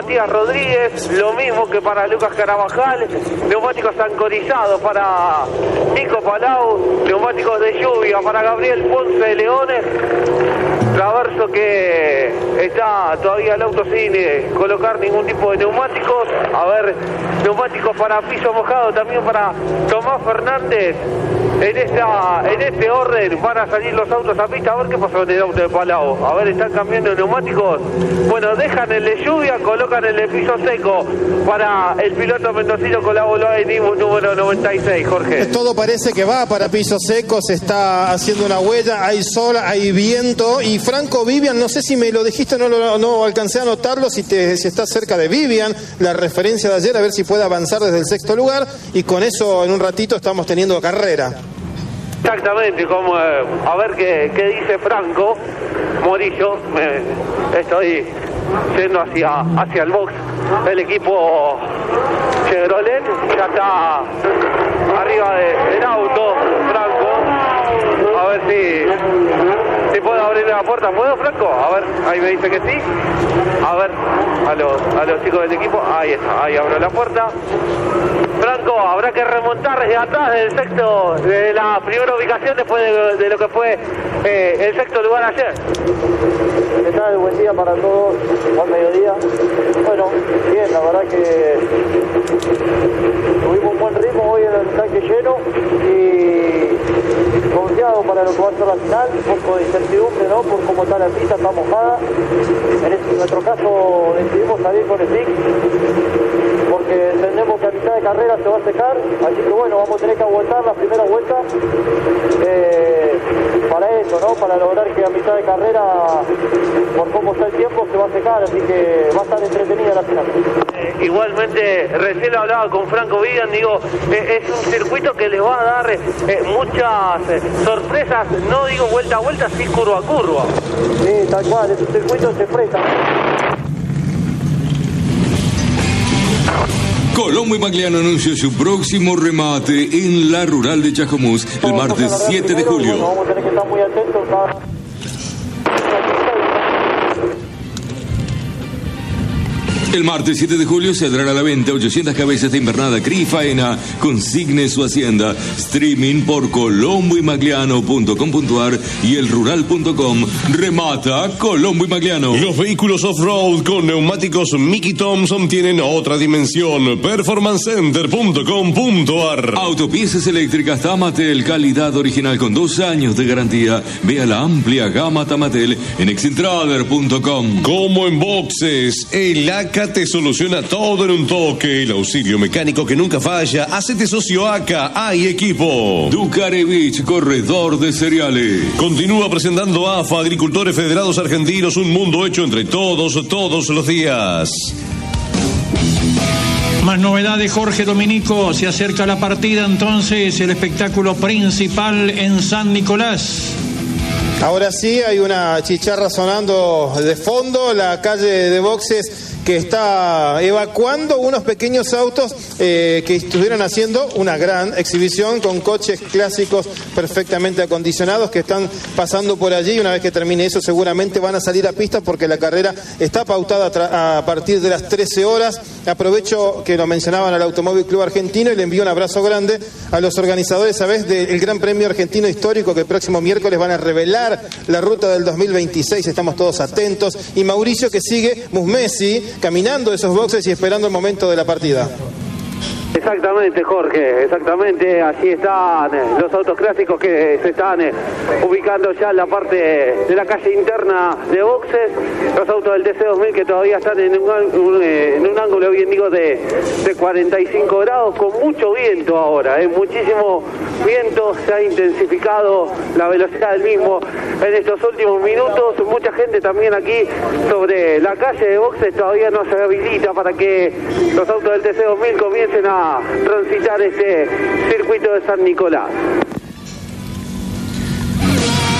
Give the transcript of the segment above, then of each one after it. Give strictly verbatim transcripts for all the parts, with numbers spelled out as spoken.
Matías Rodríguez, lo mismo que para Lucas Carabajal, neumáticos ancorizados para Nico Palau, neumáticos de lluvia para Gabriel Ponce de Leones, Traverso que está todavía el auto sin eh, colocar ningún tipo de neumáticos. A ver, neumáticos para piso mojado también para Tomás Fernández. En esta en este orden van a salir los autos a pista. A ver qué pasó en el auto de Palau. A ver, están cambiando de neumáticos. Bueno, dejan el de lluvia, colocan el de piso seco para el piloto mendocino Colaboló en número noventa y seis, Jorge. Todo parece que va para piso seco, se está haciendo una huella, hay sol, hay viento. Y Franco Vivian, no sé si me lo dijiste, no, lo, no alcancé a notarlo, si, te, si está cerca de Vivian, la referencia de ayer, a ver si puede avanzar desde el sexto lugar. Y con eso en un ratito estamos teniendo carrera. Exactamente, como eh, a ver qué, qué dice Franco Morillo. Me, estoy yendo hacia, hacia el box. El equipo Chevrolet ya está arriba de, del auto, Franco. A ver si, si puedo abrir la puerta. ¿Puedo, Franco? A ver, ahí me dice que sí. A ver, a los, a los chicos del equipo. Ahí está, ahí abro la puerta. Franco, habrá que remontar desde atrás del sexto, de la primera ubicación después de, de lo que fue eh, el sexto lugar ayer. ¿Qué tal? Buen día para todos, buen mediodía. Bueno, bien, la verdad que tuvimos un buen ritmo hoy en el tanque lleno y confiado para lo que va a ser la final, un poco de incertidumbre, ¿no? Por cómo está la pista, está mojada. En, este, en nuestro caso decidimos salir con el stick porque entendemos que a mitad de carrera se va a secar, así que bueno, vamos a tener que aguantar la primera vuelta eh, para eso, ¿no? Para lograr que a mitad de carrera, por cómo está el tiempo, se va a secar, así que va a estar entretenida la final. Eh, igualmente, recién lo hablaba con Franco Vivian, digo, eh, es un circuito que les va a dar eh, muchas eh, sorpresas, no digo vuelta a vuelta, sí curva a curva. Sí, tal cual, es un circuito de sorpresa. Colombo y Magliano anunció su próximo remate en la Rural de Chascomús el martes siete de julio. Bueno, vamos a tener que estar muy atentos cada... El martes siete de julio saldrá a la venta ochocientas cabezas de invernada Cri Faena. Consigne su hacienda. Streaming por colombo y magliano punto com punto a r y el rural punto com. Remata Colombo y Magliano. Los vehículos off-road con neumáticos Mickey Thompson tienen otra dimensión. performance center punto com punto a r. Autopiezas eléctricas Tamatel, calidad original con dos años de garantía. Vea la amplia gama Tamatel en excentrader punto com. Como en boxes, el A C A te soluciona todo en un toque. El auxilio mecánico que nunca falla. Hacete socio A C A, hay equipo. Dukarevich, corredor de cereales. Continúa presentando A F A, Agricultores Federados Argentinos, un mundo hecho entre todos, todos los días. Más novedades, Jorge Dominico, se acerca la partida entonces, el espectáculo principal en San Nicolás. Ahora sí, hay una chicharra sonando de fondo, la calle de boxes que está evacuando unos pequeños autos eh, que estuvieron haciendo una gran exhibición con coches clásicos perfectamente acondicionados que están pasando por allí, y una vez que termine eso seguramente van a salir a pista porque la carrera está pautada a partir de las trece horas. Aprovecho que lo mencionaban al Automóvil Club Argentino y le envío un abrazo grande a los organizadores, ¿sabes?, del Gran Premio Argentino Histórico, que el próximo miércoles van a revelar la ruta del dos mil veintiséis, estamos todos atentos, y Mauricio, que sigue Musmesi caminando esos boxes y esperando el momento de la partida. Exactamente, Jorge, exactamente, así están los autos clásicos que se están ubicando ya en la parte de la calle interna de boxes, los autos del T C dos mil que todavía están en un, en un ángulo, bien digo, de, de cuarenta y cinco grados, con mucho viento ahora, ¿eh? muchísimo viento, se ha intensificado la velocidad del mismo en estos últimos minutos, mucha gente también aquí sobre la calle de boxes todavía no se habilita para que los autos del T C dos mil comiencen a transitar este circuito de San Nicolás.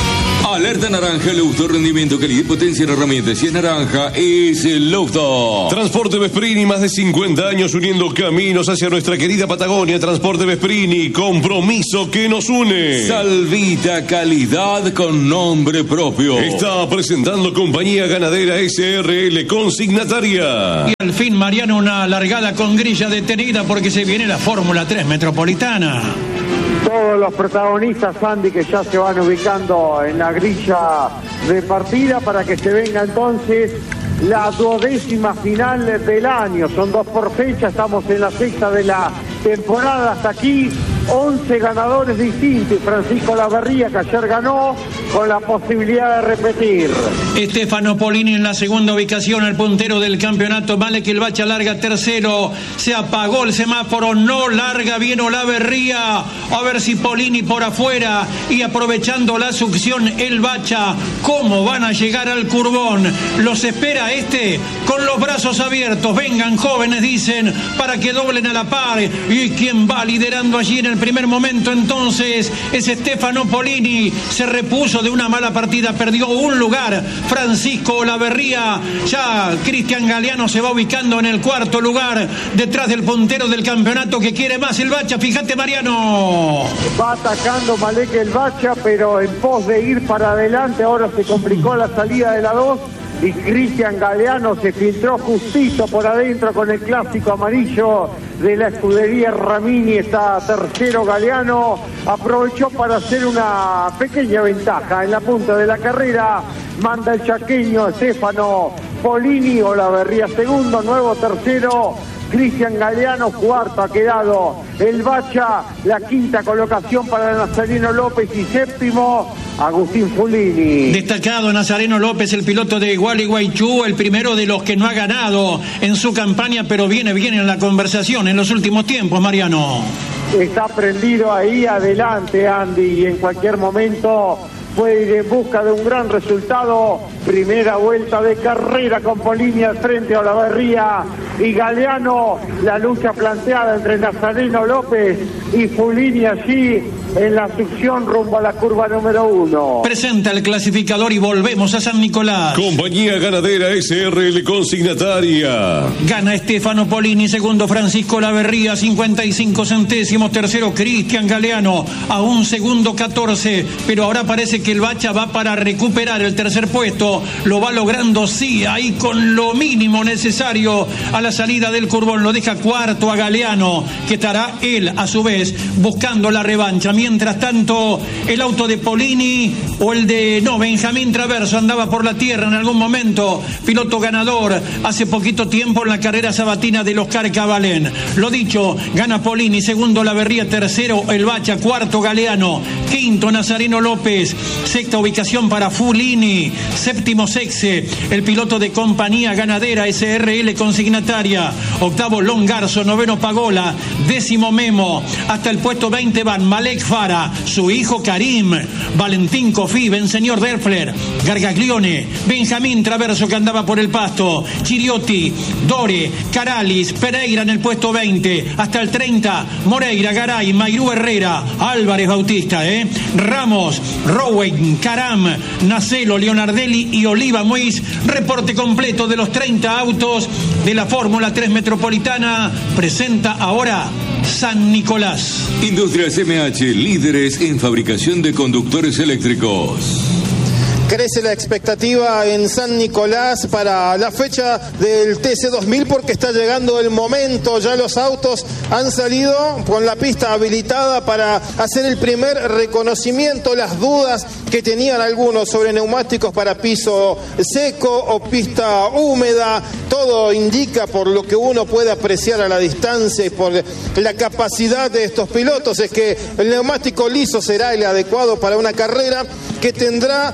Alerta naranja, le gustó rendimiento, calidad y potencia en herramientas. Si es naranja, es el Lofto. Transporte Vesprini, más de cincuenta años uniendo caminos hacia nuestra querida Patagonia. Transporte Vesprini, compromiso que nos une. Salvita, calidad con nombre propio. Está presentando Compañía Ganadera S R L, consignataria. Y al fin, Mariano, una largada con grilla detenida porque se viene la Fórmula tres Metropolitana. Todos los protagonistas, Andy, que ya se van ubicando en la grilla de partida para que se venga entonces la duodécima final del año. Son dos por fecha, estamos en la sexta de la temporada hasta aquí. once ganadores distintos. Francisco Laverría, que ayer ganó, con la posibilidad de repetir. Stefano Polini en la segunda ubicación, el puntero del campeonato. Malek El Bacha larga tercero. Se apagó el semáforo, no larga bien Olaverría. A ver si Polini por afuera y aprovechando la succión El Bacha. ¿Cómo van a llegar al curbón? Los espera este con los brazos abiertos. Vengan jóvenes, dicen, para que doblen a la par. Y quien va liderando allí en el primer momento entonces es Stefano Polini. Se repuso de una mala partida, perdió un lugar Francisco Olaverría. Ya Cristian Galeano se va ubicando en el cuarto lugar detrás del puntero del campeonato que quiere más El Bacha. Fíjate, Mariano, va atacando Malek El Bacha, pero en pos de ir para adelante ahora se complicó la salida de la dos y Cristian Galeano se filtró justito por adentro con el clásico amarillo de la escudería Ramini. Está tercero Galeano, aprovechó para hacer una pequeña ventaja en la punta de la carrera. Manda el chaqueño Stefano Polini. Olaverría segundo, nuevo tercero Cristian Galeano, cuarto ha quedado El Bacha, la quinta colocación para Nazareno López y séptimo Agustín Fulini. Destacado Nazareno López, el piloto de Gualeguaychú, el primero de los que no ha ganado en su campaña, pero viene bien en la conversación en los últimos tiempos, Mariano. Está prendido ahí adelante, Andy, y en cualquier momento puede ir en busca de un gran resultado. Primera vuelta de carrera con Polini al frente a Olaverría y Galeano. La lucha planteada entre Nazareno López y Fulini allí en la succión rumbo a la curva número uno. Presenta el clasificador y volvemos a San Nicolás. Compañía Ganadera S R L, consignataria. Gana Stefano Polini, segundo Francisco Olaverría, cincuenta y cinco centésimos, tercero Cristian Galeano, a un segundo catorce, pero ahora parece que El Bacha va para recuperar el tercer puesto. Lo va logrando, sí, ahí con lo mínimo necesario a la salida del curbón. Lo deja cuarto a Galeano, que estará él a su vez buscando la revancha. Mientras tanto, el auto de Polini o el de, no, Benjamín Traverso andaba por la tierra en algún momento. Piloto ganador hace poquito tiempo en la carrera sabatina del Oscar Cabalén. Lo dicho, gana Polini, segundo Olaverría, tercero El Bacha, cuarto Galeano, quinto Nazareno López, sexta ubicación para Fulini, séptimo Sexe, el piloto de Compañía Ganadera S R L, consignataria, octavo Longarzo, noveno Pagola, décimo Memo, hasta el puesto veinte van Malek Fara, su hijo Karim, Valentín Cofí, Benseñor Derfler, Gargaglione, Benjamín Traverso, que andaba por el pasto, Chiriotti, Dore, Caralis, Pereira en el puesto veinte, hasta el treinta, Moreira, Garay, Mairú Herrera, Álvarez Bautista, eh, Ramos, Rowen, Caram, Nacelo, Leonardelli y Oliva Muiz. Reporte completo de los treinta autos de la Fórmula tres Metropolitana. Presenta ahora San Nicolás. Industrias M H, líderes en fabricación de conductores eléctricos. Crece la expectativa en San Nicolás para la fecha del T C dos mil porque está llegando el momento. Ya los autos han salido con la pista habilitada para hacer el primer reconocimiento. Las dudas que tenían algunos sobre neumáticos para piso seco o pista húmeda, todo indica, por lo que uno puede apreciar a la distancia y por la capacidad de estos pilotos, es que el neumático liso será el adecuado para una carrera que tendrá el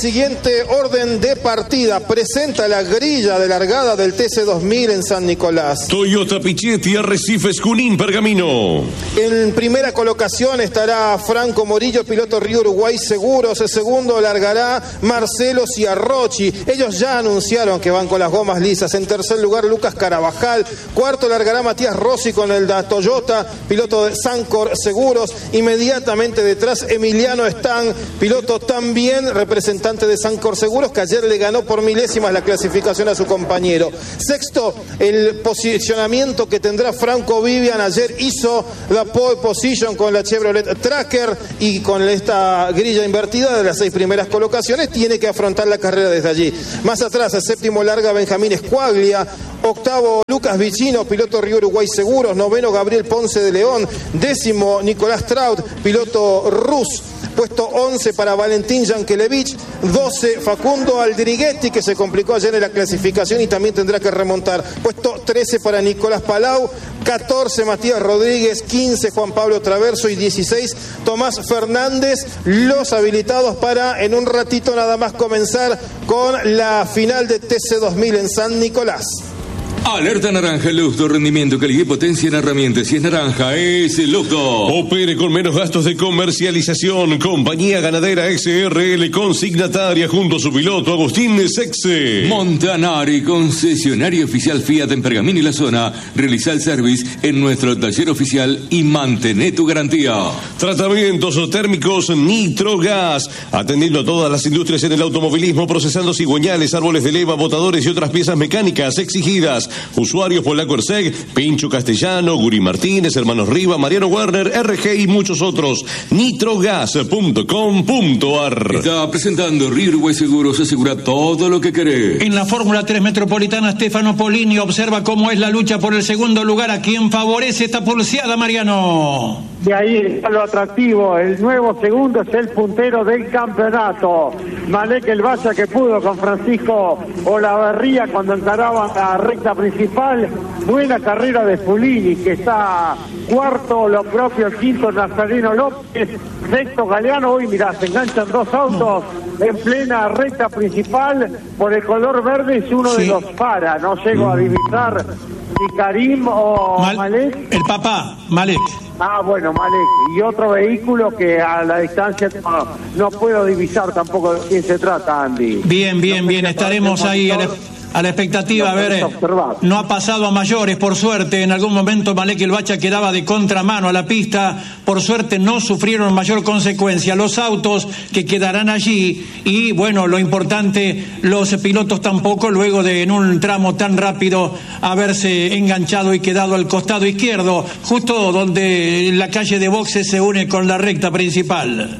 siguiente orden de partida presenta la grilla de largada del T C dos mil en San Nicolás. Toyota Pichetti, Arrecifes, Junín, Pergamino. En primera colocación estará Franco Morillo, piloto Río Uruguay Seguros. El segundo largará Marcelo Ciarrochi. Ellos ya anunciaron que van con las gomas lisas. En tercer lugar, Lucas Carabajal. Cuarto largará Matías Rossi con el da Toyota, piloto de Sancor Seguros. Inmediatamente detrás, Emiliano Stang, piloto también representante de Sancor Seguros, que ayer le ganó por milésimas la clasificación a su compañero. Sexto, el posicionamiento que tendrá Franco Vivian. Ayer hizo la pole position con la Chevrolet Tracker y con esta grilla invertida de las seis primeras colocaciones tiene que afrontar la carrera desde allí. Más atrás, el séptimo larga Benjamín Escuaglia. Octavo, Lucas Vicino, piloto Río Uruguay Seguros. Noveno, Gabriel Ponce de León. Décimo, Nicolás Traut, piloto Rus. Puesto once para Valentín Yankelevich. doce, Facundo Aldriguetti, que se complicó ayer en la clasificación y también tendrá que remontar. Puesto trece para Nicolás Palau. catorce, Matías Rodríguez. quince, Juan Pablo Traverso. Y dieciséis, Tomás Fernández. Los habilitados para en un ratito nada más comenzar con la final de T C dos mil en San Nicolás. Alerta naranja, Lugdo, rendimiento, calidad y potencia en herramientas. Si es naranja, es Lugdo. Opere con menos gastos de comercialización. Compañía Ganadera S R L, consignataria junto a su piloto Agustín Sexe. Montanari, concesionario oficial Fiat en Pergamino y la zona. Realiza el service en nuestro taller oficial y mantén tu garantía. Tratamientos térmicos Nitrogas, atendiendo a todas las industrias en el automovilismo, procesando cigüeñales, árboles de leva, botadores y otras piezas mecánicas exigidas. Usuarios Polaco Erseg, Pincho Castellano, Guri Martínez, Hermanos Riva, Mariano Werner, R G y muchos otros. Nitrogas punto com punto a r. Está presentando Río Uruguay Seguros, asegura todo lo que querés. En la Fórmula tres Metropolitana, Stefano Polini observa cómo es la lucha por el segundo lugar. ¿A quién favorece esta pulseada, Mariano? De ahí está lo atractivo. El nuevo segundo es el puntero del campeonato. Malek el Valla, que pudo con Francisco Olavarría cuando encaraban la recta principal. Buena carrera de Fulini, que está cuarto, lo propio el quinto Nazareno López, sexto Galeano. Hoy mirá, se enganchan dos autos en plena recta principal. Por el color verde es uno sí. de los para. No llego a divisar si Karim o Mal, Malek. El papá, Malek. Ah, bueno, Malek. Y otro vehículo que a la distancia no, no puedo divisar tampoco de quién se trata, Andy. Bien, bien, no bien. Estaremos ahí a la, a la expectativa. A ver, no ha pasado a mayores, por suerte. En algún momento Malek el Bacha quedaba de contramano a la pista. Por suerte no sufrieron mayor consecuencia los autos que quedarán allí. Y bueno, lo importante, los pilotos tampoco, luego de en un tramo tan rápido haberse enganchado y quedado al costado izquierdo, justo donde la calle de boxes se une con la recta principal.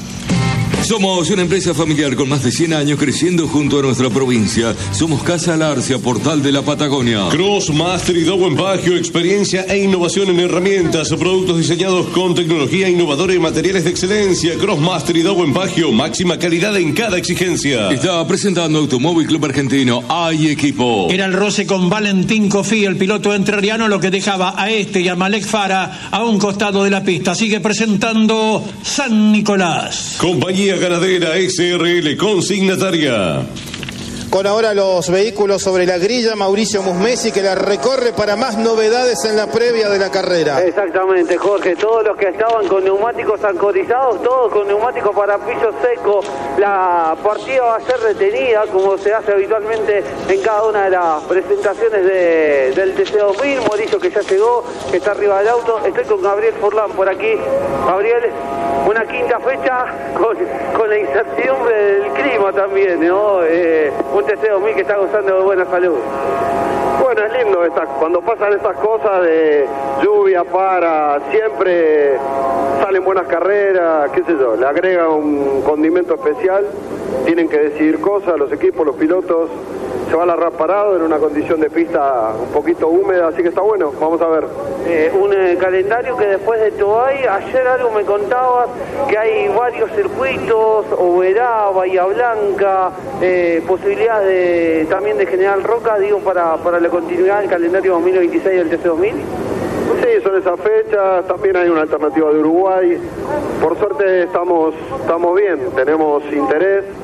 Somos una empresa familiar con más de cien años creciendo junto a nuestra provincia. Somos Casa Alarcia, portal de la Patagonia. Crossmaster y Dowen Pagio, experiencia e innovación en herramientas, productos diseñados con tecnología innovadora y materiales de excelencia. Crossmaster y Dowen Pagio, máxima calidad en cada exigencia. Está presentando Automóvil Club Argentino. Hay equipo. Era el roce con Valentín Cofí, el piloto entrerriano, lo que dejaba a este y a Malek Fara a un costado de la pista. Sigue presentando San Nicolás. Compañía Ganadera S R L, consignataria. Con ahora los vehículos sobre la grilla, Mauricio Musmesi, que la recorre para más novedades en la previa de la carrera. Exactamente, Jorge, todos los que estaban con neumáticos ancorizados, todos con neumáticos para piso seco. La partida va a ser retenida, como se hace habitualmente en cada una de las presentaciones de, del T C dos mil. Mauricio, que ya llegó, que está arriba del auto. Estoy con Gabriel Forlán por aquí. Gabriel, una quinta fecha con, con la incertidumbre del clima también, ¿no? Eh, un T C dos mil que está gozando de buena salud. Bueno, es lindo esta, cuando pasan estas cosas de lluvia, para, siempre salen buenas carreras, qué sé yo, le agrega un condimento especial, tienen que decidir cosas, los equipos, los pilotos, se va a largar parado en una condición de pista un poquito húmeda, así que está bueno, vamos a ver. Eh, un eh, calendario que después de Toay, ayer algo me contabas, que hay varios circuitos, Oberá, Bahía Blanca, eh, posibilidad de, también de General Roca, digo, para, para la continuidad del calendario dos mil veintiséis del T C dos mil. Sí, son esas fechas, también hay una alternativa de Uruguay, por suerte estamos, estamos bien, tenemos interés.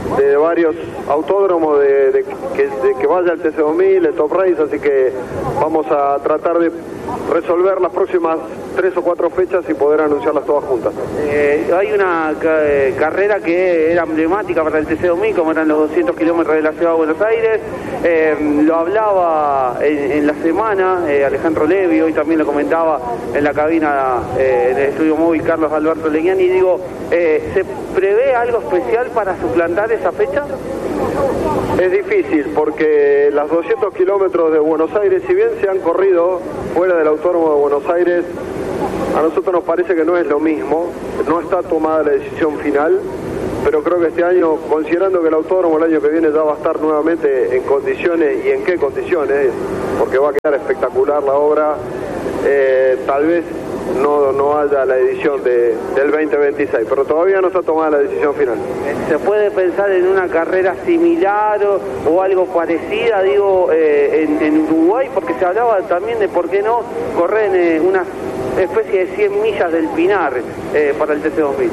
de varios autódromos de, de, que, de que vaya el T C dos mil, el Top Race, así que vamos a tratar de resolver las próximas tres o cuatro fechas y poder anunciarlas todas juntas. Eh, hay una ca eh, carrera que era emblemática para el T C dos mil, como eran los doscientos kilómetros de la ciudad de Buenos Aires. Eh, lo hablaba en, en la semana eh, Alejandro Levi, hoy también lo comentaba en la cabina eh, en el estudio móvil Carlos Alberto Leñani. Y digo, eh, ¿se prevé algo especial para suplantar esa fecha? Es difícil porque los doscientos kilómetros de Buenos Aires, si bien se han corrido fuera del Autódromo de Buenos Aires, a nosotros nos parece que no es lo mismo, no está tomada la decisión final, pero creo que este año, considerando que el autódromo el año que viene ya va a estar nuevamente en condiciones, y en qué condiciones, porque va a quedar espectacular la obra, eh, tal vez no, no haya la edición de, del veinte veintiséis, pero todavía no está tomada la decisión final. ¿Se puede pensar en una carrera similar o, o algo parecida, digo, eh, en, en Uruguay? Porque se hablaba también de por qué no correr en eh, una especie de cien millas del Pinar eh, para el T C dos mil.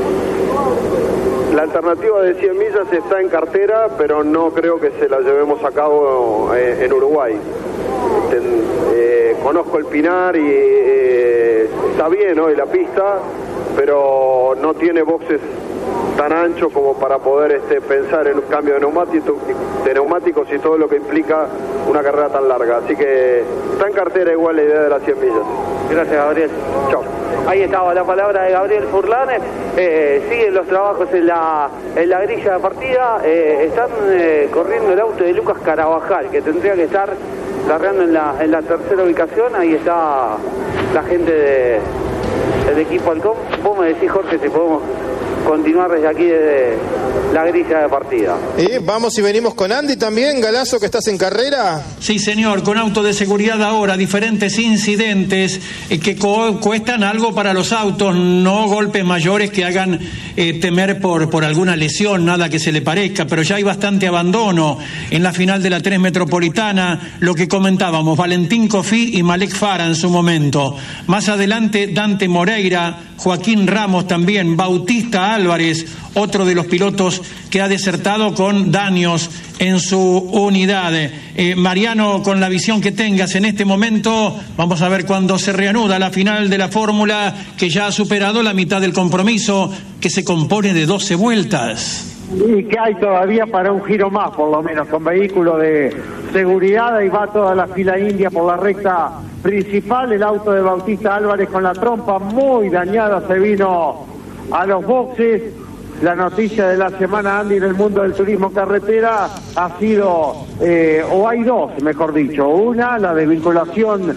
La alternativa de cien millas está en cartera, pero no creo que se la llevemos a cabo eh, en Uruguay. Ten, eh, conozco el Pinar y eh, está bien hoy la pista, pero no tiene boxes tan anchos como para poder este, pensar en un cambio de neumáticos, de neumáticos y todo lo que implica una carrera tan larga. Así que está en cartera igual la idea de las cien millas. Gracias, Gabriel. Chao. Ahí estaba la palabra de Gabriel Furlan. Eh, siguen los trabajos en la, en la grilla de partida. Eh, están eh, corriendo el auto de Lucas Carabajal, que tendría que estar largando en la, en la tercera ubicación. Ahí está la gente de, del equipo Halcón. Vos me decís, Jorge, si podemos continuar desde aquí, desde la grilla de partida. ¿Y vamos y venimos con Andy también, Galazo, que estás en carrera? Sí, señor, con auto de seguridad ahora, diferentes incidentes eh, que co cuestan algo para los autos, no golpes mayores que hagan eh, temer por, por alguna lesión, nada que se le parezca, pero ya hay bastante abandono en la final de la tres Metropolitana, lo que comentábamos, Valentín Cofí y Malek Fara en su momento. Más adelante, Dante Moreira, Joaquín Ramos también, Bautista Álvarez, otro de los pilotos que ha desertado con daños en su unidad. Eh, Mariano, con la visión que tengas en este momento, vamos a ver cuando se reanuda la final de la fórmula, que ya ha superado la mitad del compromiso, que se compone de doce vueltas. Y que hay todavía para un giro más, por lo menos, con vehículo de seguridad. Ahí va toda la fila india por la recta principal. El auto de Bautista Álvarez con la trompa muy dañada se vino a los boxes. La noticia de la semana, Andy, en el mundo del turismo carretera ha sido, eh, o hay dos, mejor dicho. Una, la desvinculación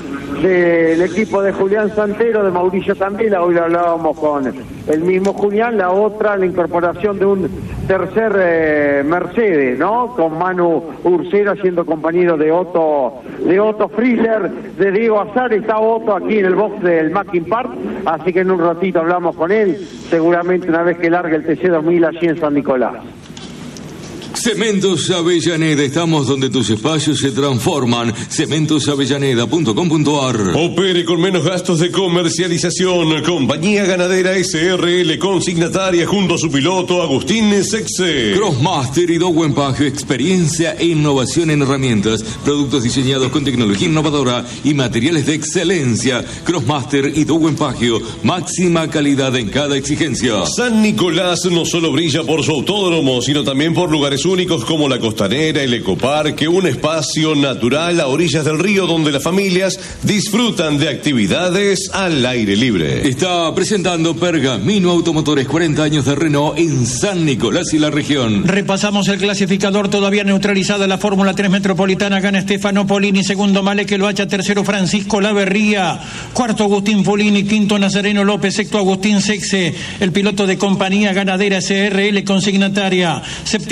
del equipo de Julián Santero, de Mauricio Candela, hoy lo hablábamos con el mismo Julián. La otra, la incorporación de un tercer eh, Mercedes, ¿no? Con Manu Ursera siendo compañero de Otto, de Otto Frizzler, de Diego Azar. Está Otto aquí en el box del Mackin Park, así que en un ratito hablamos con él, seguramente una vez que largue el T C dos mil allí en San Nicolás. Cementos Avellaneda, estamos donde tus espacios se transforman. cementos avellaneda punto com punto ar. Opere con menos gastos de comercialización. Compañía Ganadera S R L, consignataria junto a su piloto Agustín Sexe. Crossmaster y Dowen Pagio, experiencia e innovación en herramientas, productos diseñados con tecnología innovadora y materiales de excelencia. Crossmaster y Dowen Pagio, máxima calidad en cada exigencia. San Nicolás no solo brilla por su autódromo, sino también por lugares únicos como la Costanera, el Ecoparque, un espacio natural a orillas del río donde las familias disfrutan de actividades al aire libre. Está presentando Pergamino Automotores, cuarenta años de Renault en San Nicolás y la región. Repasamos el clasificador, todavía neutralizada la Fórmula tres Metropolitana, gana Stefano Polini, segundo Malek Loacha, tercero Francisco Laverría, cuarto Agustín Polini, quinto Nazareno López, sexto Agustín Sexe, el piloto de Compañía Ganadera S R L consignataria, séptimo Cristian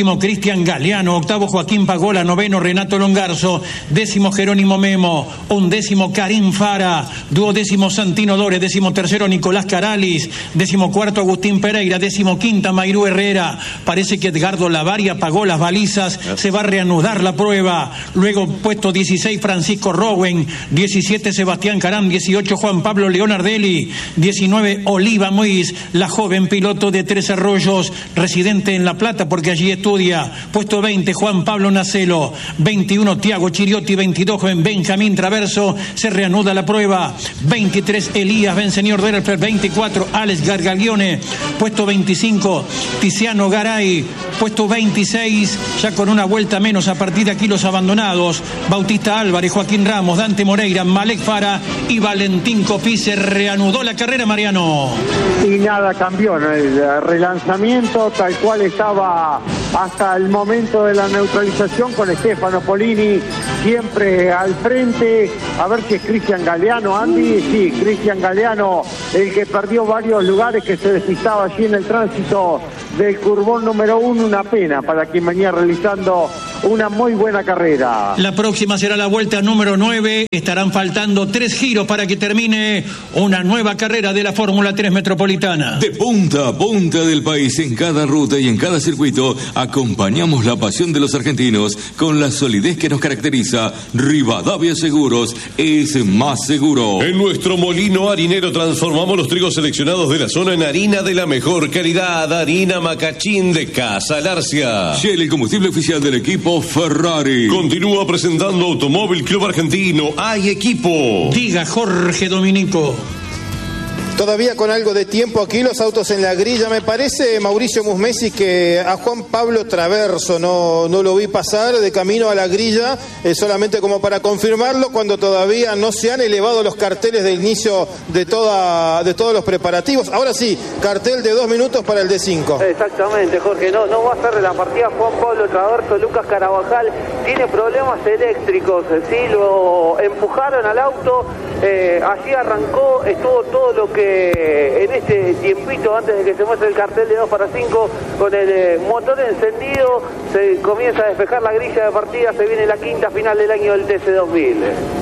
Cristian Galeano, octavo Joaquín Pagola, noveno Renato Longarzo, décimo Jerónimo Memo, undécimo Karim Fara, duodécimo Santino Dore, décimo tercero Nicolás Caralis, décimo cuarto Agustín Pereira, décimo quinta Mayrú Herrera. Parece que Edgardo Lavaria pagó las balizas, se va a reanudar la prueba. Luego puesto dieciséis Francisco Rowen, diecisiete Sebastián Carán, dieciocho Juan Pablo Leonardelli, diecinueve Oliva Muiz, la joven piloto de Tres Arroyos, residente en La Plata porque allí estudia. Puesto veinte Juan Pablo Nacelo, veintiuno Tiago Chiriotti, veintidós Benjamín Traverso, se reanuda la prueba. veintitrés Elías Benseñor Derelfer, veinticuatro Alex Gargaglione, puesto veinticinco Tiziano Garay, puesto veintiséis, ya con una vuelta menos a partir de aquí los abandonados, Bautista Álvarez, Joaquín Ramos, Dante Moreira, Malek Fara y Valentín Copí. Se reanudó la carrera, Mariano. Y nada cambió, ¿no? El relanzamiento tal cual estaba hasta el momento de la neutralización, con Stefano Polini siempre al frente. A ver si es Cristian Galeano, Andy. Sí, Cristian Galeano, el que perdió varios lugares, que se despistaba allí en el tránsito del curbón número uno. Una pena para quien venía realizando una muy buena carrera. La próxima será la vuelta número nueve. Estarán faltando tres giros para que termine una nueva carrera de la Fórmula tres Metropolitana. De punta a punta del país, en cada ruta y en cada circuito, acompañamos la pasión de los argentinos con la solidez que nos caracteriza. Rivadavia Seguros es más seguro. En nuestro molino harinero transformamos los trigos seleccionados de la zona en harina de la mejor calidad. Harina Macachín de Casa Larcia. Shell, el combustible oficial del equipo Ferrari. Continúa presentando Automóvil Club Argentino. Hay equipo. Diga Jorge Dominico. Todavía con algo de tiempo aquí, los autos en la grilla. Me parece, Mauricio Musmesi, que a Juan Pablo Traverso no, no lo vi pasar de camino a la grilla, eh, solamente como para confirmarlo, cuando todavía no se han elevado los carteles de inicio de, toda, de todos los preparativos. Ahora sí, cartel de dos minutos para el D cinco. Exactamente, Jorge, no, no va a ser la partida Juan Pablo Traverso. Lucas Carabajal tiene problemas eléctricos, sí, lo empujaron al auto, eh, allí arrancó, estuvo todo lo que en este tiempito antes de que se muestre el cartel de dos para cinco, con el eh, motor encendido, se comienza a despejar la grilla de partida. Se viene la quinta final del año del T C dos mil.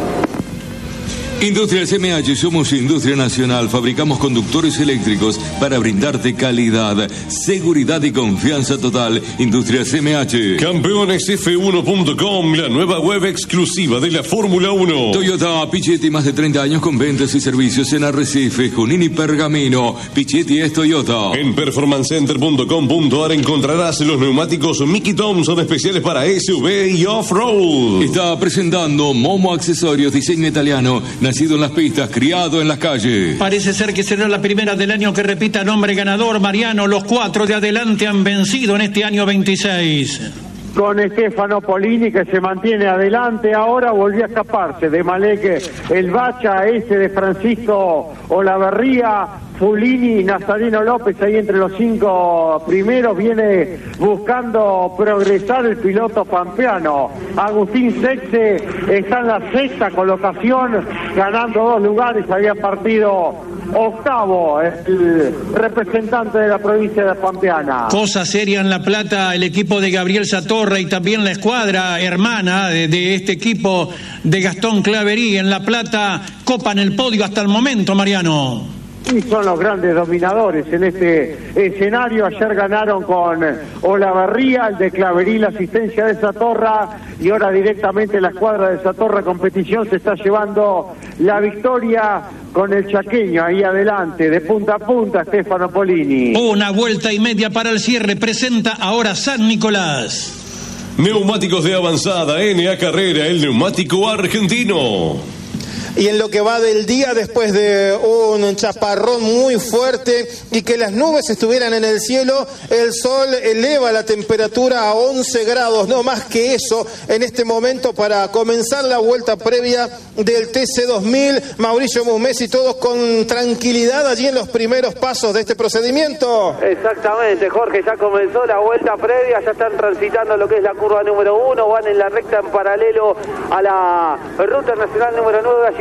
Industrial C M H, somos industria nacional, fabricamos conductores eléctricos para brindarte calidad, seguridad y confianza total. Industrial C M H. Campeones F uno punto com, la nueva web exclusiva de la Fórmula uno. Toyota Pichetti, más de treinta años con ventas y servicios en Arrecife, Junín y Pergamino. Pichetti es Toyota. En performance center punto com punto a r encontrarás los neumáticos Mickey Thompson especiales para S U V y off-road. Está presentando Momo Accesorios, diseño italiano, nacido en las pistas, criado en las calles. Parece ser que será la primera del año que repita nombre ganador, Mariano. Los cuatro de adelante han vencido en este año veintiséis. Con Stefano Polini, que se mantiene adelante. Ahora volvió a escaparse de Maleque el bacha ese de Francisco Olavarría. Fulini y Nazareno López ahí entre los cinco primeros. Viene buscando progresar el piloto pampeano. Agustín Sexe está en la sexta colocación, ganando dos lugares. Había partido octavo el representante de la provincia de Pampeana. Cosa seria en La Plata, el equipo de Gabriel Satorra y también la escuadra hermana de, de este equipo de Gastón Claverí en La Plata copan el podio hasta el momento, Mariano. Y son los grandes dominadores en este escenario. Ayer ganaron con Olavarría, el de Claverí, la asistencia de Satorra, y ahora directamente la escuadra de Satorra Competición se está llevando la victoria con el chaqueño ahí adelante, de punta a punta, Stefano Polini. Una vuelta y media para el cierre, presenta ahora San Nicolás. Neumáticos de avanzada, N A Carrera, el neumático argentino. Y en lo que va del día, después de un chaparrón muy fuerte y que las nubes estuvieran en el cielo, el sol eleva la temperatura a once grados, no más que eso en este momento, para comenzar la vuelta previa del T C dos mil. Mauricio Musmesi, todos con tranquilidad allí en los primeros pasos de este procedimiento. Exactamente, Jorge, ya comenzó la vuelta previa, ya están transitando lo que es la curva número uno, van en la recta en paralelo a la ruta nacional número nueve. Allí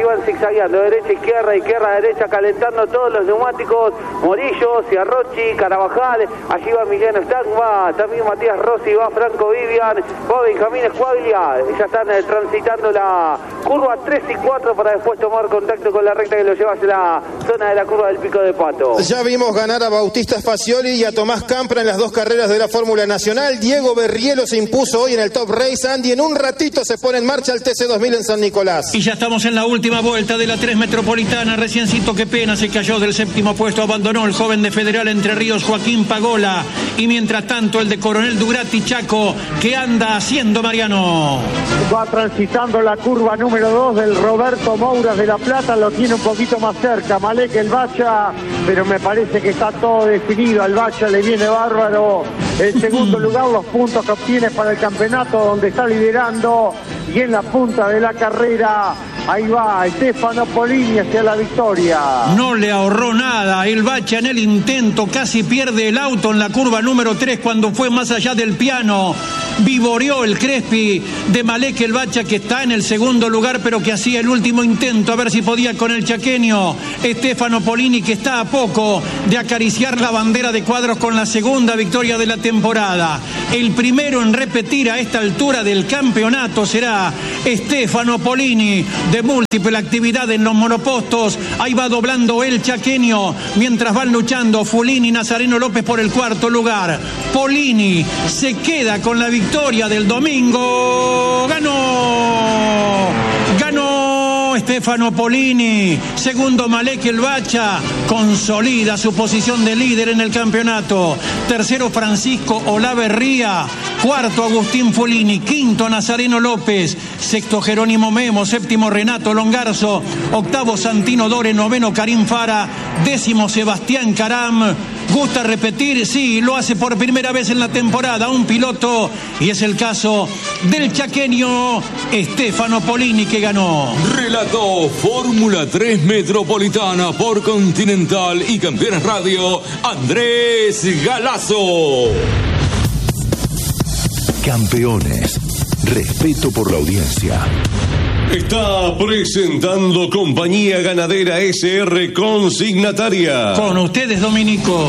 van zigzagueando, derecha, izquierda, izquierda, derecha, calentando todos los neumáticos. Morillo, Ciarrochi, Carabajal, allí va Emiliano Stang, va también Matías Rossi, va Franco Vivian, va Benjamín Escuaglia. Ya están eh, transitando la curva tres y cuatro para después tomar contacto con la recta que lo lleva hacia la zona de la curva del Pico de Pato. Ya vimos ganar a Bautista Facioli y a Tomás Campra en las dos carreras de la Fórmula Nacional. Diego Berrielo se impuso hoy en el Top Race. Andy, en un ratito se pone en marcha el T C dos mil en San Nicolás. Y ya estamos en la última vuelta de la tres Metropolitana. Reciencito, qué pena, se cayó del séptimo puesto, abandonó el joven de Federal Entre Ríos, Joaquín Pagola. Y mientras tanto el de Coronel Dugrati Chaco, ¿qué anda haciendo, Mariano? Va transitando la curva número dos del Roberto Mouras de La Plata, lo tiene un poquito más cerca Malek el Bacha, pero me parece que está todo definido. Al Bacha le viene bárbaro el segundo lugar, los puntos que obtiene para el campeonato, donde está liderando, y en la punta de la carrera ahí va Stefano Polini hacia la victoria. No le ahorró nada el Bacha en el intento, casi pierde el auto en la curva número tres cuando fue más allá del piano. Vivoreó el Crespi de Malek el Bacha, que está en el segundo lugar, pero que hacía el último intento a ver si podía con el chaqueño Stefano Polini, que está a poco de acariciar la bandera de cuadros con la segunda victoria de la temporada. El primero en repetir a esta altura del campeonato será Stefano Polini, de múltiple actividad en los monopostos. Ahí va doblando el chaqueño, mientras van luchando Fulini y Nazareno López por el cuarto lugar. Polini se queda con la victoria del domingo. ¡Ganó! ¡Ganó Stefano Polini! Segundo Malek el Bacha, consolida su posición de líder en el campeonato. Tercero Francisco Olaverría. Cuarto Agustín Fulini. Quinto Nazareno López. Sexto Jerónimo Memo. Séptimo Renato Longarzo. Octavo Santino Dore. Noveno Karim Fara. Décimo Sebastián Caram. ¿Gusta repetir? Sí, lo hace por primera vez en la temporada un piloto, y es el caso del chaqueño Stefano Polini, que ganó. Relató Fórmula tres Metropolitana por Continental y Campeones Radio, Andrés Galazo. Campeones. Respeto por la audiencia. Está presentando Compañía Ganadera S R Consignataria. Con ustedes, Dominico.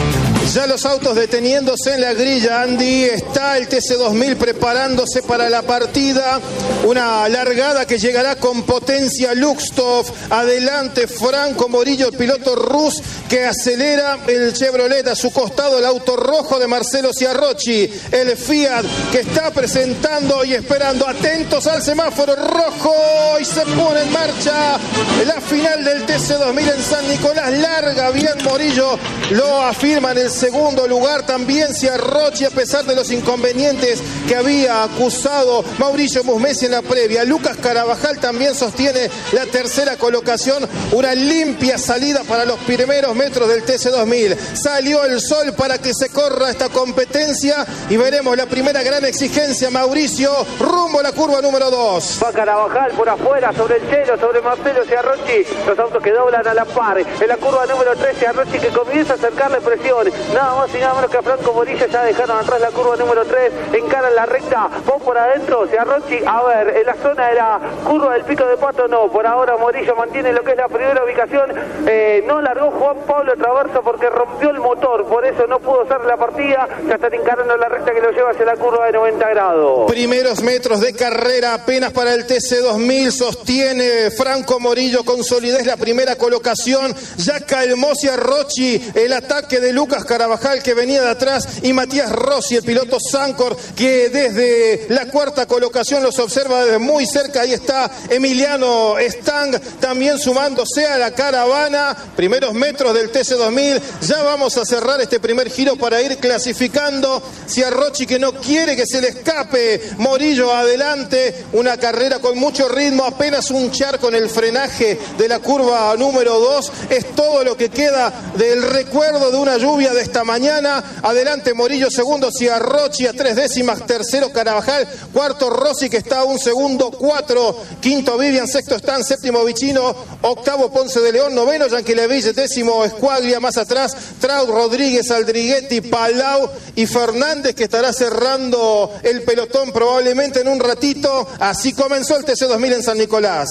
Ya los autos deteniéndose en la grilla, Andy. Está el T C dos mil preparándose para la partida. Una largada que llegará con potencia Luxtov. Adelante Franco Morillo, el piloto rus, que acelera el Chevrolet. A su costado el auto rojo de Marcelo Ciarrochi. El Fiat, que está presentando y esperando. Atentos al semáforo rojo. Y se pone en marcha la final del T C dos mil en San Nicolás. Larga bien Morillo. Lo afirma en el segundo lugar también Ciarrochi, a pesar de los inconvenientes que había acusado Mauricio Musmesi en la previa. Lucas Carabajal también sostiene la tercera colocación. Una limpia salida para los primeros metros del T C dos mil. Salió el sol para que se corra esta competencia y veremos la primera gran exigencia, Mauricio, rumbo a la curva número dos. Va Carabajal por afuera, sobre el Chelo, sobre Marcelo Ciarrochi. Los autos que doblan a la par. En la curva número tres, Ciarrochi, que comienza a acercarle presión. Nada más y nada menos que a Franco Morillo. Ya dejaron atrás la curva número tres, encaran la recta, vos por adentro, Ciarrochi, a ver, en la zona de la curva del Pico de Pato no, por ahora Morillo mantiene lo que es la primera ubicación. Eh, no largó Juan Pablo Traverso porque rompió el motor, por eso no pudo hacer la partida. Ya están encarando la recta que lo lleva hacia la curva de noventa grados. Primeros metros de carrera apenas para el T C dos mil, sostiene Franco Morillo con solidez la primera colocación. Ya calmó Ciarrochi el ataque de Lucas Carabajal, que venía de atrás, y Matías Rossi, el piloto Sancor, que desde la cuarta colocación los observa desde muy cerca. Ahí está Emiliano Stang también sumándose a la caravana. Primeros metros del T C dos mil. Ya vamos a cerrar este primer giro para ir clasificando. Ciarrochi, que no quiere que se le escape Morillo adelante. Una carrera con mucho ritmo, apenas un charco en el frenaje de la curva número dos. Es todo lo que queda del recuerdo de una lluvia de esta mañana. Adelante Morillo, segundo Ciarrochi a tres décimas, tercero Carabajal, cuarto Rossi, que está a un segundo, cuatro, quinto Vivian, sexto Stan, séptimo Vicino, octavo Ponce de León, noveno Yanquileville, décimo Escuaglia, más atrás Traut, Rodríguez, Aldriguetti, Palau y Fernández, que estará cerrando el pelotón probablemente en un ratito. Así comenzó el T C dos mil en San Nicolás.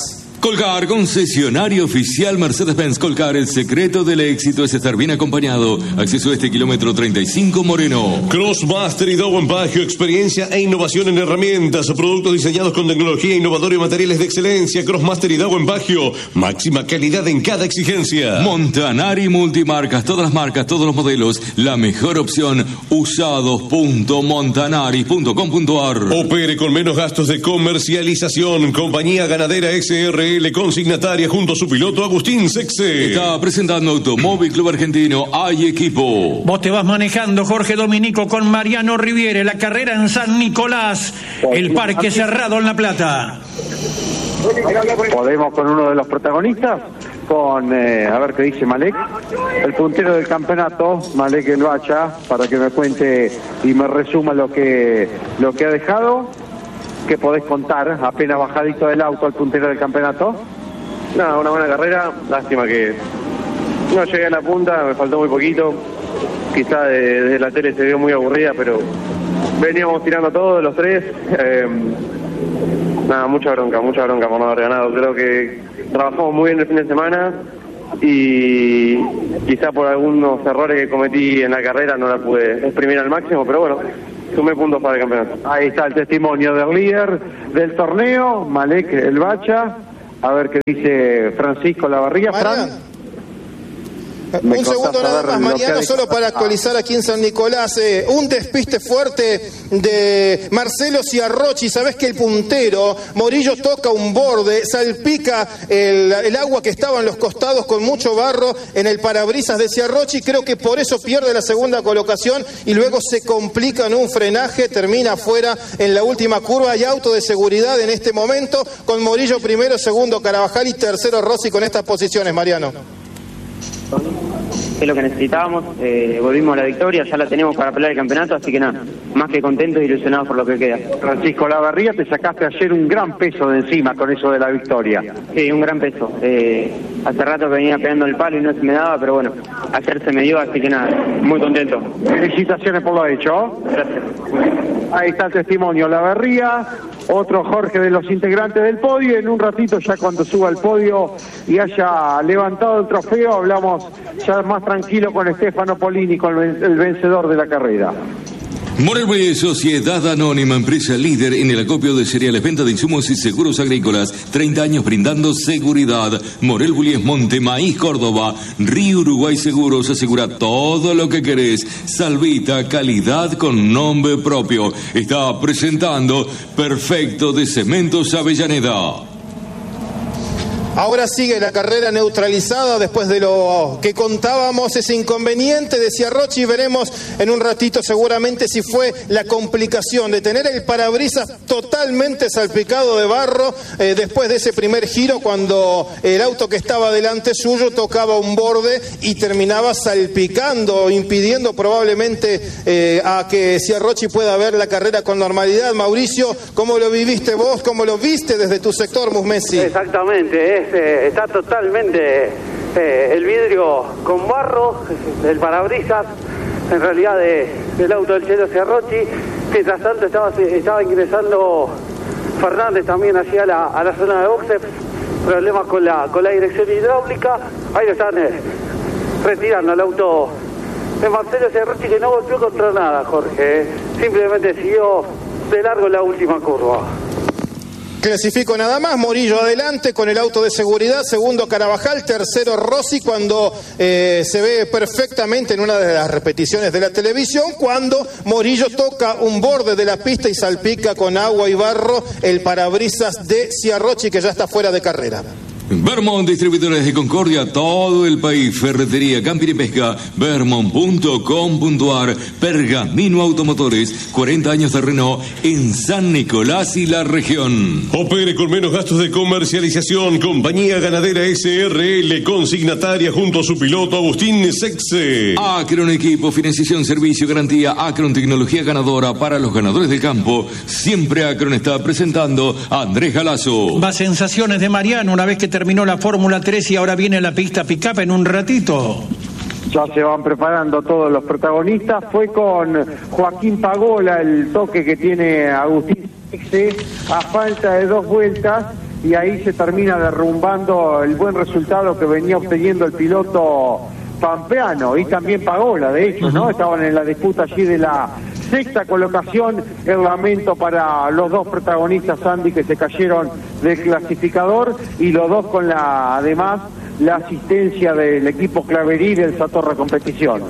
Colcar, concesionario oficial Mercedes-Benz. Colcar, el secreto del éxito es estar bien acompañado. Acceso a este kilómetro treinta y cinco Moreno. Crossmaster y Dow en Bagio, experiencia e innovación en herramientas, productos diseñados con tecnología innovadora y materiales de excelencia. Crossmaster y Dow en Bagio, máxima calidad en cada exigencia. Montanari Multimarcas, todas las marcas, todos los modelos, la mejor opción, usados punto montanari punto com punto a r. Opere con menos gastos de comercialización. Compañía Ganadera S R L consignataria junto a su piloto Agustín Sexe. Está presentando Automóvil Club Argentino. Hay equipo. Vos te vas manejando, Jorge Dominico, con Mariano Riviere. La carrera en San Nicolás. El parque cerrado en La Plata. Podemos con uno de los protagonistas, con, eh, a ver qué dice Malek, el puntero del campeonato, Malek El Bacha, para que me cuente y me resuma lo que, lo que ha dejado. ¿Qué podés contar? Apenas bajadito del auto al puntero del campeonato. Nada, una buena carrera. Lástima que no llegué a la punta, me faltó muy poquito. Quizá desde de la tele se vio muy aburrida, pero veníamos tirando todos los tres. Eh, nada, mucha bronca, mucha bronca por no haber ganado. Creo que trabajamos muy bien el fin de semana y quizá por algunos errores que cometí en la carrera no la pude exprimir al máximo, pero bueno, sumé puntos para el campeonato. Ahí está el testimonio del líder del torneo, Malek El Bacha. A ver qué dice Francisco Lavarría. Fran. Me un segundo nada más, Mariano, solo para actualizar aquí en San Nicolás. Eh, un despiste fuerte de Marcelo Ciarrochi. Sabés que el puntero, Morillo, toca un borde, salpica el, el agua que estaba en los costados con mucho barro en el parabrisas de Ciarrochi. Creo que por eso pierde la segunda colocación y luego se complica en un frenaje, termina afuera en la última curva. Hay auto de seguridad en este momento con Morillo primero, segundo Carabajal y tercero Rossi con estas posiciones, Mariano. Es lo que necesitábamos, eh, volvimos a la victoria, ya la tenemos para pelear el campeonato, así que nada, más que contentos e ilusionados por lo que queda. Francisco Lavarría, te sacaste ayer un gran peso de encima con eso de la victoria. Sí, un gran peso. Eh, hace rato que venía pegando el palo y no se me daba, pero bueno, ayer se me dio, así que nada, muy contento. Felicitaciones por lo hecho. Gracias. Ahí está el testimonio, Lavarría, otro Jorge de los integrantes del podio. En un ratito, ya cuando suba al podio y haya levantado el trofeo, hablamos ya más tranquilo con Stefano Polini, con el vencedor de la carrera. Morel Bueyes, Sociedad Anónima, empresa líder en el acopio de cereales, venta de insumos y seguros agrícolas. treinta años brindando seguridad. Morel Bueyes, Monte Maíz, Córdoba. Río Uruguay Seguros, asegura todo lo que querés. Salvita, calidad con nombre propio. Está presentando Perfecto de Cementos Avellaneda. Ahora sigue la carrera neutralizada después de lo que contábamos, ese inconveniente de Ciarrochi. Veremos en un ratito seguramente si fue la complicación de tener el parabrisas totalmente salpicado de barro eh, después de ese primer giro, cuando el auto que estaba delante suyo tocaba un borde y terminaba salpicando, impidiendo probablemente eh, a que Ciarrochi pueda ver la carrera con normalidad. Mauricio, ¿cómo lo viviste vos? ¿Cómo lo viste desde tu sector, Musmesi? Exactamente, eh. Eh, está totalmente eh, el vidrio con barro, el parabrisas, en realidad de, del auto del Chelo Ciarrochi. Mientras tanto estaba, estaba ingresando Fernández también hacia la, a la zona de boxes, problemas con la, con la dirección hidráulica. Ahí lo están eh, retirando el auto de Marcelo Ciarrochi, que no golpeó contra nada, Jorge, eh. simplemente siguió de largo la última curva. Clasifico nada más, Morillo adelante con el auto de seguridad, segundo Carabajal, tercero Rossi, cuando eh, se ve perfectamente en una de las repeticiones de la televisión, cuando Morillo toca un borde de la pista y salpica con agua y barro el parabrisas de Ciarrochi, que ya está fuera de carrera. Vermont, distribuidores de Concordia, todo el país, ferretería, camping y pesca, vermont punto com punto a r, Pergamino Automotores, cuarenta años de Renault en San Nicolás y la región. Opere con menos gastos de comercialización, compañía Ganadera S R L, consignataria junto a su piloto Agustín Sexe. Acron Equipo, financiación, servicio, garantía, Acron Tecnología ganadora para los ganadores del campo. Siempre Acron está presentando a Andrés Galazo. Va sensaciones de Mariano una vez que terminó la Fórmula tres y ahora viene la pista pick-up en un ratito. Ya se van preparando todos los protagonistas. Fue con Joaquín Pagola el toque que tiene Agustín Sexe a falta de dos vueltas y ahí se termina derrumbando el buen resultado que venía obteniendo el piloto pampeano, y también Pagola, de hecho, ¿no? Estaban en la disputa allí de la sexta colocación. El lamento para los dos protagonistas, Andy, que se cayeron del clasificador, y los dos con la, además, la asistencia del equipo Claverí del Satorra Competición.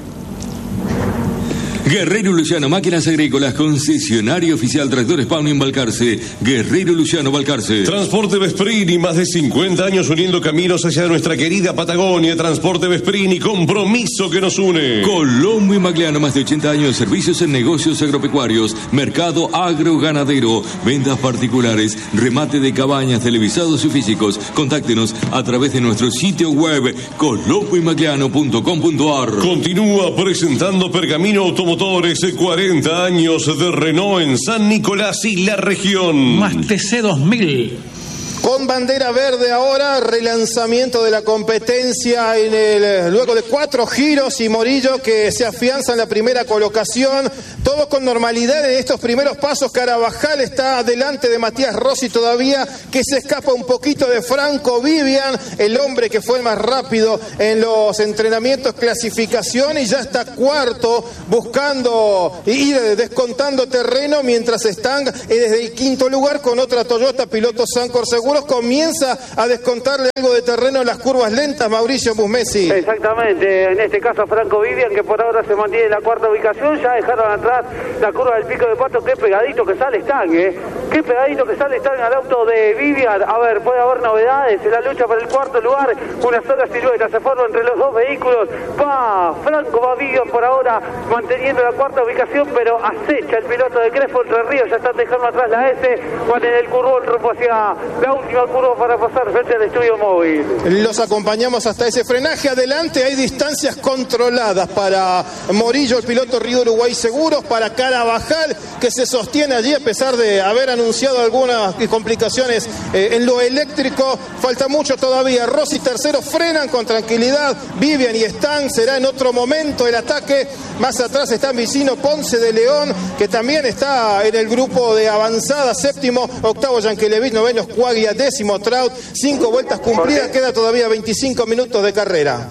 Guerrero Luciano, máquinas agrícolas, concesionario oficial Tractores Paunin Balcarce. Guerrero Luciano Balcarce. Transporte Vesprini, más de cincuenta años uniendo caminos hacia nuestra querida Patagonia. Transporte Vesprini, compromiso que nos une. Colombo y Magliano, más de ochenta años de servicios en negocios agropecuarios, mercado agroganadero, ventas particulares, remate de cabañas, televisados y físicos. Contáctenos a través de nuestro sitio web colombo y magliano punto com punto a r. Continúa presentando Pergamino Automotor. cuarenta años de Renault en San Nicolás y la región. Más T C dos mil. Con bandera verde ahora, relanzamiento de la competencia en el, luego de cuatro giros, y Morillo que se afianza en la primera colocación. Todo con normalidad en estos primeros pasos. Carabajal está delante de Matías Rossi todavía, que se escapa un poquito de Franco Vivian, el hombre que fue más rápido en los entrenamientos clasificación, y ya está cuarto buscando y descontando terreno, mientras están desde el quinto lugar con otra Toyota piloto Sancor Seguros. Comienza a descontarle algo de terreno en las curvas lentas, Mauricio Musmesi. Exactamente, en este caso Franco Vivian, que por ahora se mantiene en la cuarta ubicación. Ya dejaron atrás la curva del Pico de Pato. Qué pegadito que sale están, eh. Qué pegadito que sale están al auto de Vivian. A ver, puede haber novedades en la lucha para el cuarto lugar. Una sola silueta se forma entre los dos vehículos. Va Franco, va Vivian por ahora manteniendo la cuarta ubicación, pero acecha el piloto de Crespo Entre Ríos. Ya están dejando atrás la S. Van en el curvón rumbo hacia la última curva para pasar frente al estudio móvil. Los acompañamos hasta ese frenaje. Adelante hay distancias controladas para Morillo, el piloto Río Uruguay Seguros, para Carabajal, que se sostiene allí a pesar de haber anunciado algunas complicaciones eh, en lo eléctrico. Falta mucho todavía. Rossi tercero, frenan con tranquilidad. Vivian y Stan, será en otro momento el ataque. Más atrás están Vicino, Ponce de León, que también está en el grupo de avanzada. Séptimo, octavo Yankelevich, noveno Cuaglia, décimo Trout. Cinco vueltas cumplidas, queda todavía veinticinco minutos de carrera.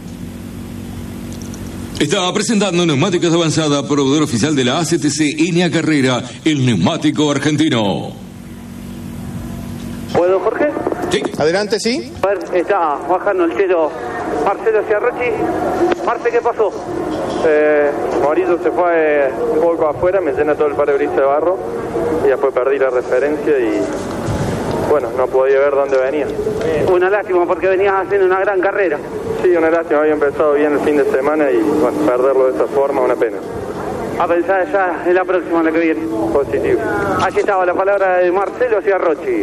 Está presentando neumáticos de avanzada, proveedor oficial de la A C T C N A Carrera, el neumático argentino. ¿Puedo, Jorge? Sí. Adelante, sí. A ver, está bajando el cielo Marcelo Ciarrochi. Marce, ¿qué pasó? Eh, Morillo se fue eh, un poco afuera, me llena todo el parabrisas de barro y después perdí la referencia y bueno, no podía ver dónde venía. Una lástima porque venías haciendo una gran carrera. Sí, una lástima, había empezado bien el fin de semana y bueno, perderlo de esa forma, una pena. A pensar ya en la próxima, la que viene. Positivo. Aquí estaba la palabra de Marcelo Ciarrochi.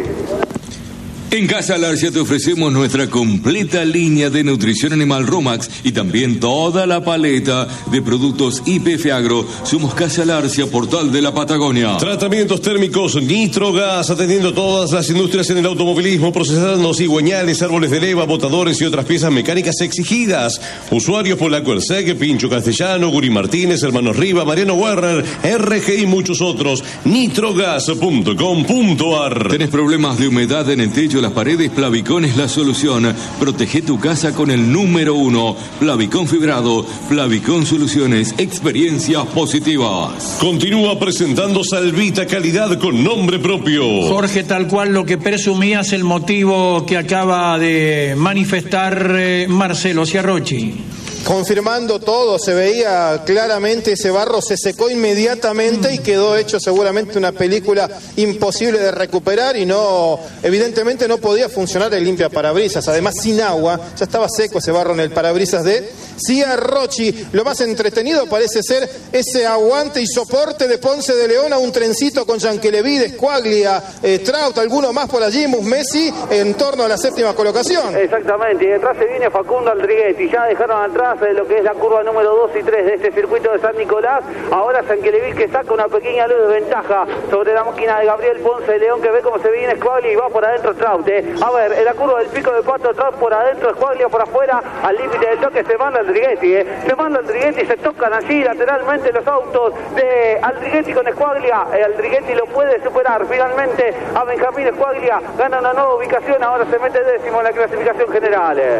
En Casa Larcia te ofrecemos nuestra completa línea de nutrición animal Romax y también toda la paleta de productos I P F Agro. Somos Casa Larcia, portal de la Patagonia. Tratamientos térmicos Nitrogas, atendiendo todas las industrias en el automovilismo, procesando cigüeñales, árboles de leva, botadores y otras piezas mecánicas exigidas. Usuarios Polaco Erseg, Pincho Castellano, Guri Martínez, Hermanos Riva, Mariano Werner, R G y muchos otros. nitrogas punto com punto a r. ¿Tenés problemas de humedad en el techo, las paredes? Plavicón es la solución. Protege tu casa con el número uno. Plavicón fibrado. Plavicón Soluciones. Experiencias positivas. Continúa presentando Salvita, calidad con nombre propio. Jorge, tal cual lo que presumías, el motivo que acaba de manifestar eh, Marcelo Ciarrochi. Confirmando todo, se veía claramente ese barro, se secó inmediatamente y quedó hecho seguramente una película imposible de recuperar, y no, evidentemente no podía funcionar el limpia parabrisas. Además, sin agua, ya estaba seco ese barro en el parabrisas de Ciarrochi. Lo más entretenido parece ser ese aguante y soporte de Ponce de León a un trencito con Yankelevich, Squaglia, eh, Trout, alguno más por allí, Musmesi, en torno a la séptima colocación. Exactamente, y detrás se viene Facundo Aldriguetti. Ya dejaron atrás más de lo que es la curva número dos y tres de este circuito de San Nicolás. Ahora Sankelevich que saca una pequeña luz de ventaja sobre la máquina de Gabriel Ponce de León, que ve cómo se viene Squaglia y va por adentro Trout. Eh. A ver, en la curva del Pico de Pato, Trout por adentro, Squaglia por afuera, al límite del toque se manda Aldriguetti. Eh. Se manda Aldriguetti y se tocan allí lateralmente los autos de Aldriguetti con Squaglia. Eh, Aldriguetti lo puede superar finalmente a Benjamín Squaglia, gana una nueva ubicación, ahora se mete décimo en la clasificación general. Eh.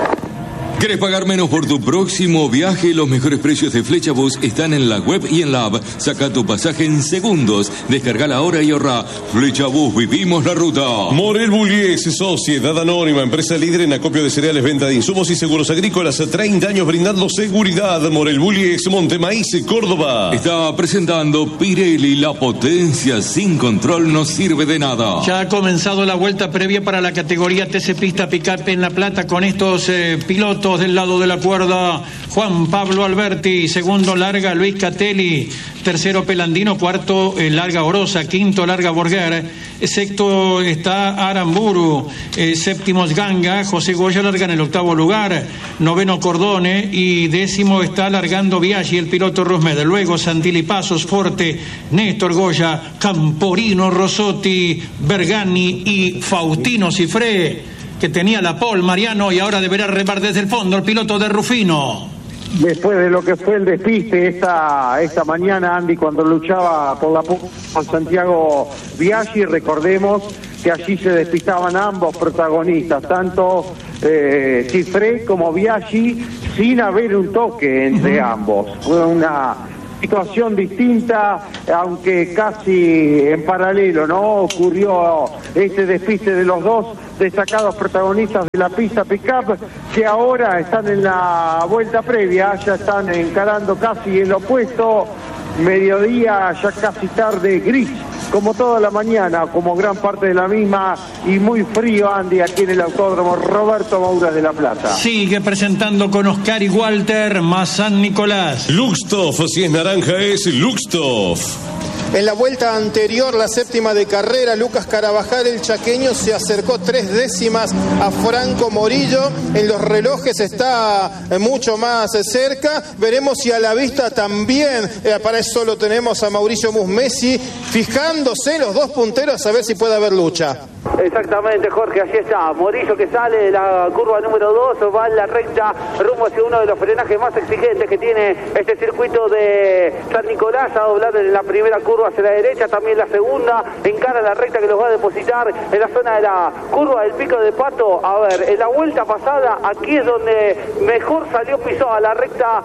¿Querés pagar menos por tu próximo viaje? Los mejores precios de Flechabús están en la web y en la app. Saca tu pasaje en segundos. Descarga ahora y ahorra. Flechabús, vivimos la ruta. Morel Bullies, Sociedad Anónima, empresa líder en acopio de cereales, venta de insumos y seguros agrícolas. treinta años brindando seguridad. Morel Bullies, Montemaíz, Córdoba. Está presentando Pirelli, la potencia sin control no sirve de nada. Ya ha comenzado la vuelta previa para la categoría T C Pista Pickup en La Plata con estos eh, pilotos. Del lado de la cuerda, Juan Pablo Alberti, segundo larga Luis Catelli, tercero Pelandino, cuarto eh, larga Orosa, quinto larga Borger, sexto está Aramburu, eh, séptimo es Ganga, José Goya larga en el octavo lugar, noveno Cordone y décimo está largando Biaggi, el piloto Rusmed. Luego Santilli Pasos, Forte, Néstor Goya, Camporino Rosotti, Bergani y Faustino Cifré, que tenía la pole, Mariano, y ahora deberá remar desde el fondo el piloto de Rufino. Después de lo que fue el despiste esta, esta mañana, Andy, cuando luchaba por la con Santiago Biaggi, recordemos que allí se despistaban ambos protagonistas, tanto eh, Cifré como Biaggi, sin haber un toque entre ambos. Fue una situación distinta, aunque casi en paralelo, ¿no? Ocurrió este despiste de los dos destacados protagonistas de la pista pick-up, que ahora están en la vuelta previa, ya están encarando casi el opuesto, mediodía, ya casi tarde, gris, como toda la mañana, como gran parte de la misma, y muy frío, Andy, aquí en el Autódromo Roberto Moura de La Plata. Sigue presentando con Oscar y Walter, más San Nicolás. Luxtoff, si es naranja es Luxtoff. En la vuelta anterior, la séptima de carrera, Lucas Carabajal, el chaqueño, se acercó tres décimas a Franco Morillo. En los relojes está mucho más cerca. Veremos si a la vista también. Eh, para eso lo tenemos a Mauricio Musmesi, fijándose los dos punteros a ver si puede haber lucha. Exactamente, Jorge, allí está Morillo, que sale de la curva número dos, va en la recta rumbo hacia uno de los frenajes más exigentes que tiene este circuito de San Nicolás, a doblar en la primera curva hacia la derecha, también la segunda, encara la recta que los va a depositar en la zona de la curva del Pico de Pato. A ver, en la vuelta pasada, aquí es donde mejor salió, pisó a la recta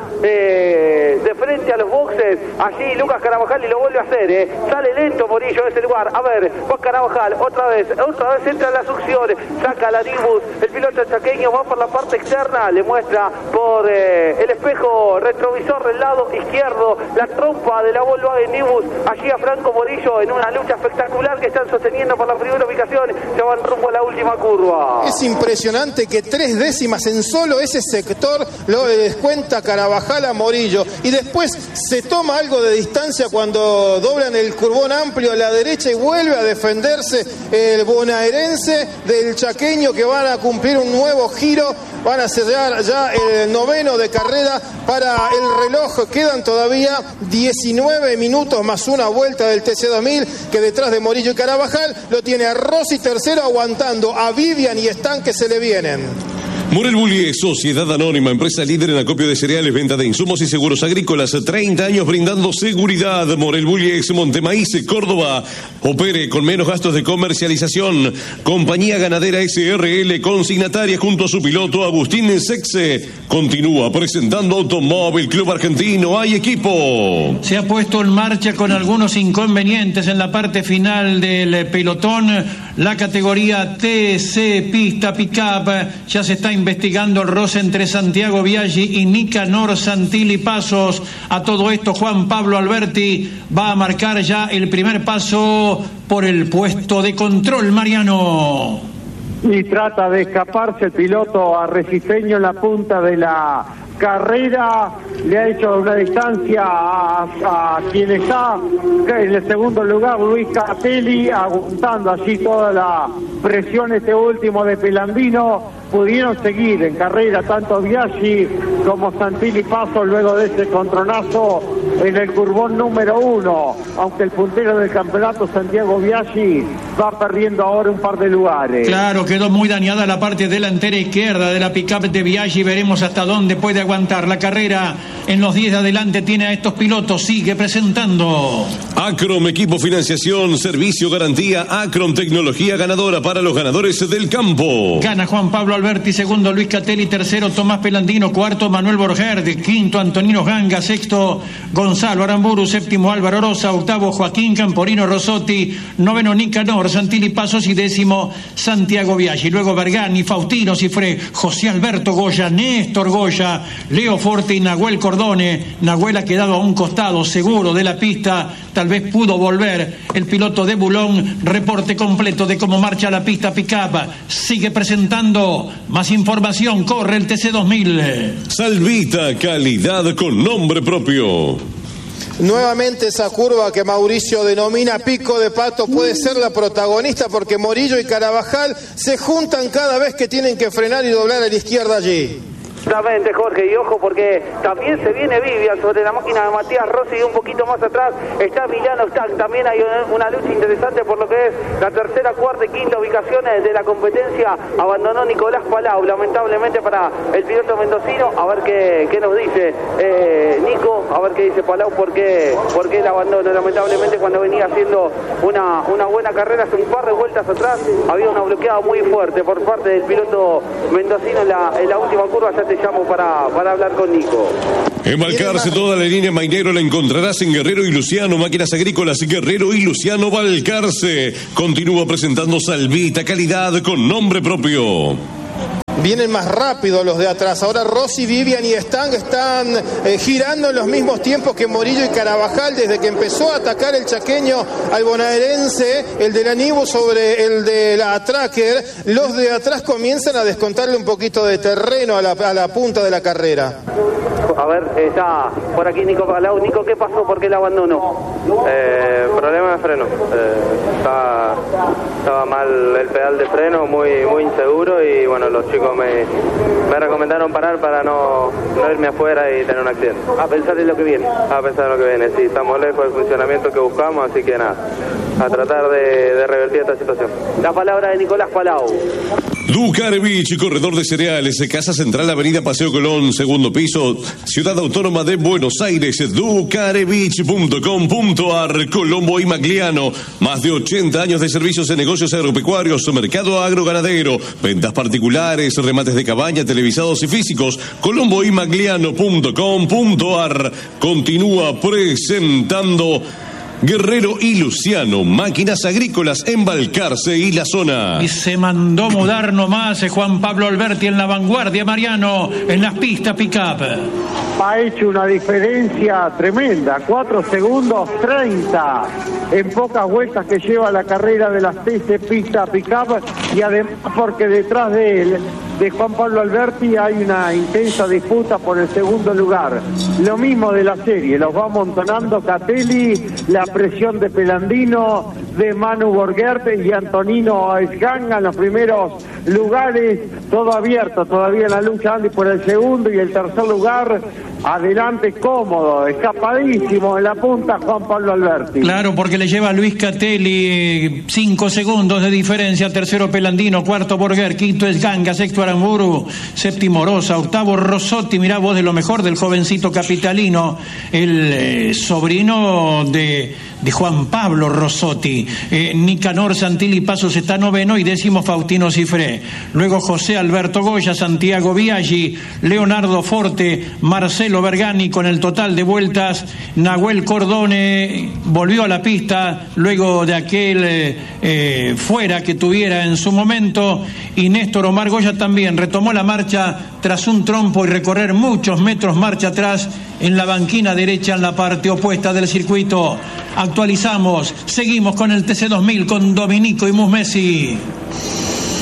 eh, de frente a los boxes, allí Lucas Carabajal, y lo vuelve a hacer, eh. Sale lento Morillo de ese lugar, a ver, Juan Carabajal, otra vez, otra vez entra en la succión, saca la Nibus, el piloto chaqueño va por la parte externa, le muestra por eh, el espejo retrovisor del lado izquierdo la trompa de la Volkswagen Nibus, allí a Franco Morillo en una lucha espectacular que están sosteniendo por la primera ubicación, se van rumbo a la última curva. Es impresionante que tres décimas en solo ese sector lo descuenta Carabajal a Morillo, y después se toma algo de distancia cuando doblan el curvón amplio a la derecha y vuelve a defenderse el bonaerense del chaqueño, que van a cumplir un nuevo giro, van a cerrar ya el noveno de carrera para el reloj. Quedan todavía diecinueve minutos más una vuelta del T C dos mil, que detrás de Morillo y Carabajal lo tiene a Rossi tercero, aguantando a Vivian y Stan, que se le vienen. Morel Bullies, Sociedad Anónima, empresa líder en acopio de cereales, venta de insumos y seguros agrícolas, treinta años brindando seguridad. Morel Bullies, Montemaíz, Córdoba. Opere con menos gastos de comercialización. Compañía Ganadera S R L, consignataria junto a su piloto Agustín Sexe. Continúa presentando Automóvil Club Argentino. Hay equipo. Se ha puesto en marcha con algunos inconvenientes en la parte final del pelotón la categoría T C Pista Pickup. Ya se está investigando el roce entre Santiago Biaggi y Nicanor Santilli Pasos. A todo esto, Juan Pablo Alberti va a marcar ya el primer paso por el puesto de control, Mariano. Y trata de escaparse el piloto arrecifereño en la punta de la carrera, le ha hecho una distancia a, a quien está en el segundo lugar, Luis Catelli, aguantando allí toda la presión este último de Pelandino, pudieron seguir en carrera tanto Biaggi como Santilli Paso luego de ese contronazo en el curbón número uno, aunque el puntero del campeonato, Santiago Biaggi, va perdiendo ahora un par de lugares. Claro, quedó muy dañada la parte delantera izquierda de la pick-up de Biaggi. Veremos hasta dónde puede aguantar la carrera. En los diez de adelante tiene a estos pilotos. Sigue presentando Acrom, equipo financiación, servicio, garantía. Acrom, tecnología ganadora para los ganadores del campo. Gana Juan Pablo Alberti, segundo Luis Catelli, tercero Tomás Pelandino, cuarto Manuel Borgerde, quinto Antonino Ganga, sexto Gonzalo Aramburu, séptimo Álvaro Rosa, octavo Joaquín Camporino Rossotti, noveno Nicanor Santilli Pasos y décimo Santiago Biaggi. Luego Bergani, Faustino Cifré, José Alberto Goya, Néstor Goya, Leo Forte y Nahuel Cordone. Nahuel ha quedado a un costado seguro de la pista, tal vez pudo volver el piloto de Bulón. Reporte completo de cómo marcha la pista pick-up. Sigue presentando más información, corre el T C dos mil. Salvita, calidad con nombre propio. Nuevamente esa curva que Mauricio denomina pico de pato puede ser la protagonista, porque Morillo y Carabajal se juntan cada vez que tienen que frenar y doblar a la izquierda allí. Exactamente, Jorge, y ojo porque también se viene Vivian sobre la máquina de Matías Rossi, y un poquito más atrás está Milano Stack. También hay una lucha interesante por lo que es la tercera, cuarta y quinta ubicaciones de la competencia. Abandonó Nicolás Palau, lamentablemente para el piloto mendocino. A ver qué, qué nos dice eh, Nico, a ver qué dice Palau, por qué, por qué el abandono. Lamentablemente, cuando venía haciendo una, una buena carrera hace un par de vueltas atrás, había una bloqueada muy fuerte por parte del piloto mendocino en la, en la última curva. Ya te llamo para, para hablar con Nico. Embalcarse, toda la línea Mainero la encontrarás en Guerrero y Luciano, máquinas agrícolas Guerrero y Luciano Balcarce. Continúa presentando Salvita, calidad con nombre propio. Vienen más rápido los de atrás. Ahora Rossi, Vivian y Stang están eh, girando en los mismos tiempos que Morillo y Carabajal desde que empezó a atacar el chaqueño al bonaerense, el de la Nivo sobre el de la Tracker. Los de atrás comienzan a descontarle un poquito de terreno a la, a la punta de la carrera. A ver, está por aquí Nico Palau. Nico, ¿qué pasó? ¿Por qué el abandono? Eh, problema de freno. Eh, estaba, estaba mal el pedal de freno, muy, muy inseguro, y bueno, los chicos Me, me recomendaron parar para no, no irme afuera y tener un accidente. A pensar en lo que viene. A pensar en lo que viene, sí, estamos lejos del funcionamiento que buscamos, así que nada, a tratar de, de revertir esta situación. La palabra de Nicolás Palau. Ducarevich, corredor de cereales, Casa Central, Avenida Paseo Colón, segundo piso, Ciudad Autónoma de Buenos Aires, ducarevich punto com punto ar. Colombo y Magliano, más de ochenta años de servicios en negocios agropecuarios, mercado agroganadero, ventas particulares, remates de cabaña, televisados y físicos. colombo y magliano punto com punto ar. Continúa presentando Guerrero y Luciano, máquinas agrícolas en Balcarce y la zona. Y se mandó mudar nomás eh, Juan Pablo Alberti en la vanguardia, Mariano, en las pistas pick-up. Ha hecho una diferencia tremenda, cuatro segundos treinta en pocas vueltas que lleva la carrera de las T C pista pick-up, y además porque detrás de él, de Juan Pablo Alberti, hay una intensa disputa por el segundo lugar. Lo mismo de la serie, los va amontonando Catelli, la presión de Pelandino, de Manu Borgerte y Antonino Esganga en los primeros lugares, todo abierto, todavía en la lucha Andy por el segundo y el tercer lugar. Adelante, cómodo, escapadísimo en la punta Juan Pablo Alberti. Claro, porque le lleva a Luis Catelli cinco segundos de diferencia. Tercero Pelandino, cuarto Borger, quinto es Ganga, sexto Aramburu, séptimo Rosa, octavo Rossotti. Mirá vos, de lo mejor del jovencito capitalino, el eh, sobrino de, de Juan Pablo Rossotti. Eh, Nicanor Santilli Pasos está noveno y décimo Faustino Cifré. Luego José Alberto Goya, Santiago Biaggi, Leonardo Forte, Marcelo Bergani con el total de vueltas. Nahuel Cordone volvió a la pista luego de aquel eh, eh, fuera que tuviera en su momento, y Néstor Omar Goya también retomó la marcha tras un trompo y recorrer muchos metros marcha atrás en la banquina derecha en la parte opuesta del circuito. Actualizamos, seguimos con el T C dos mil con Dominico y Musmesi.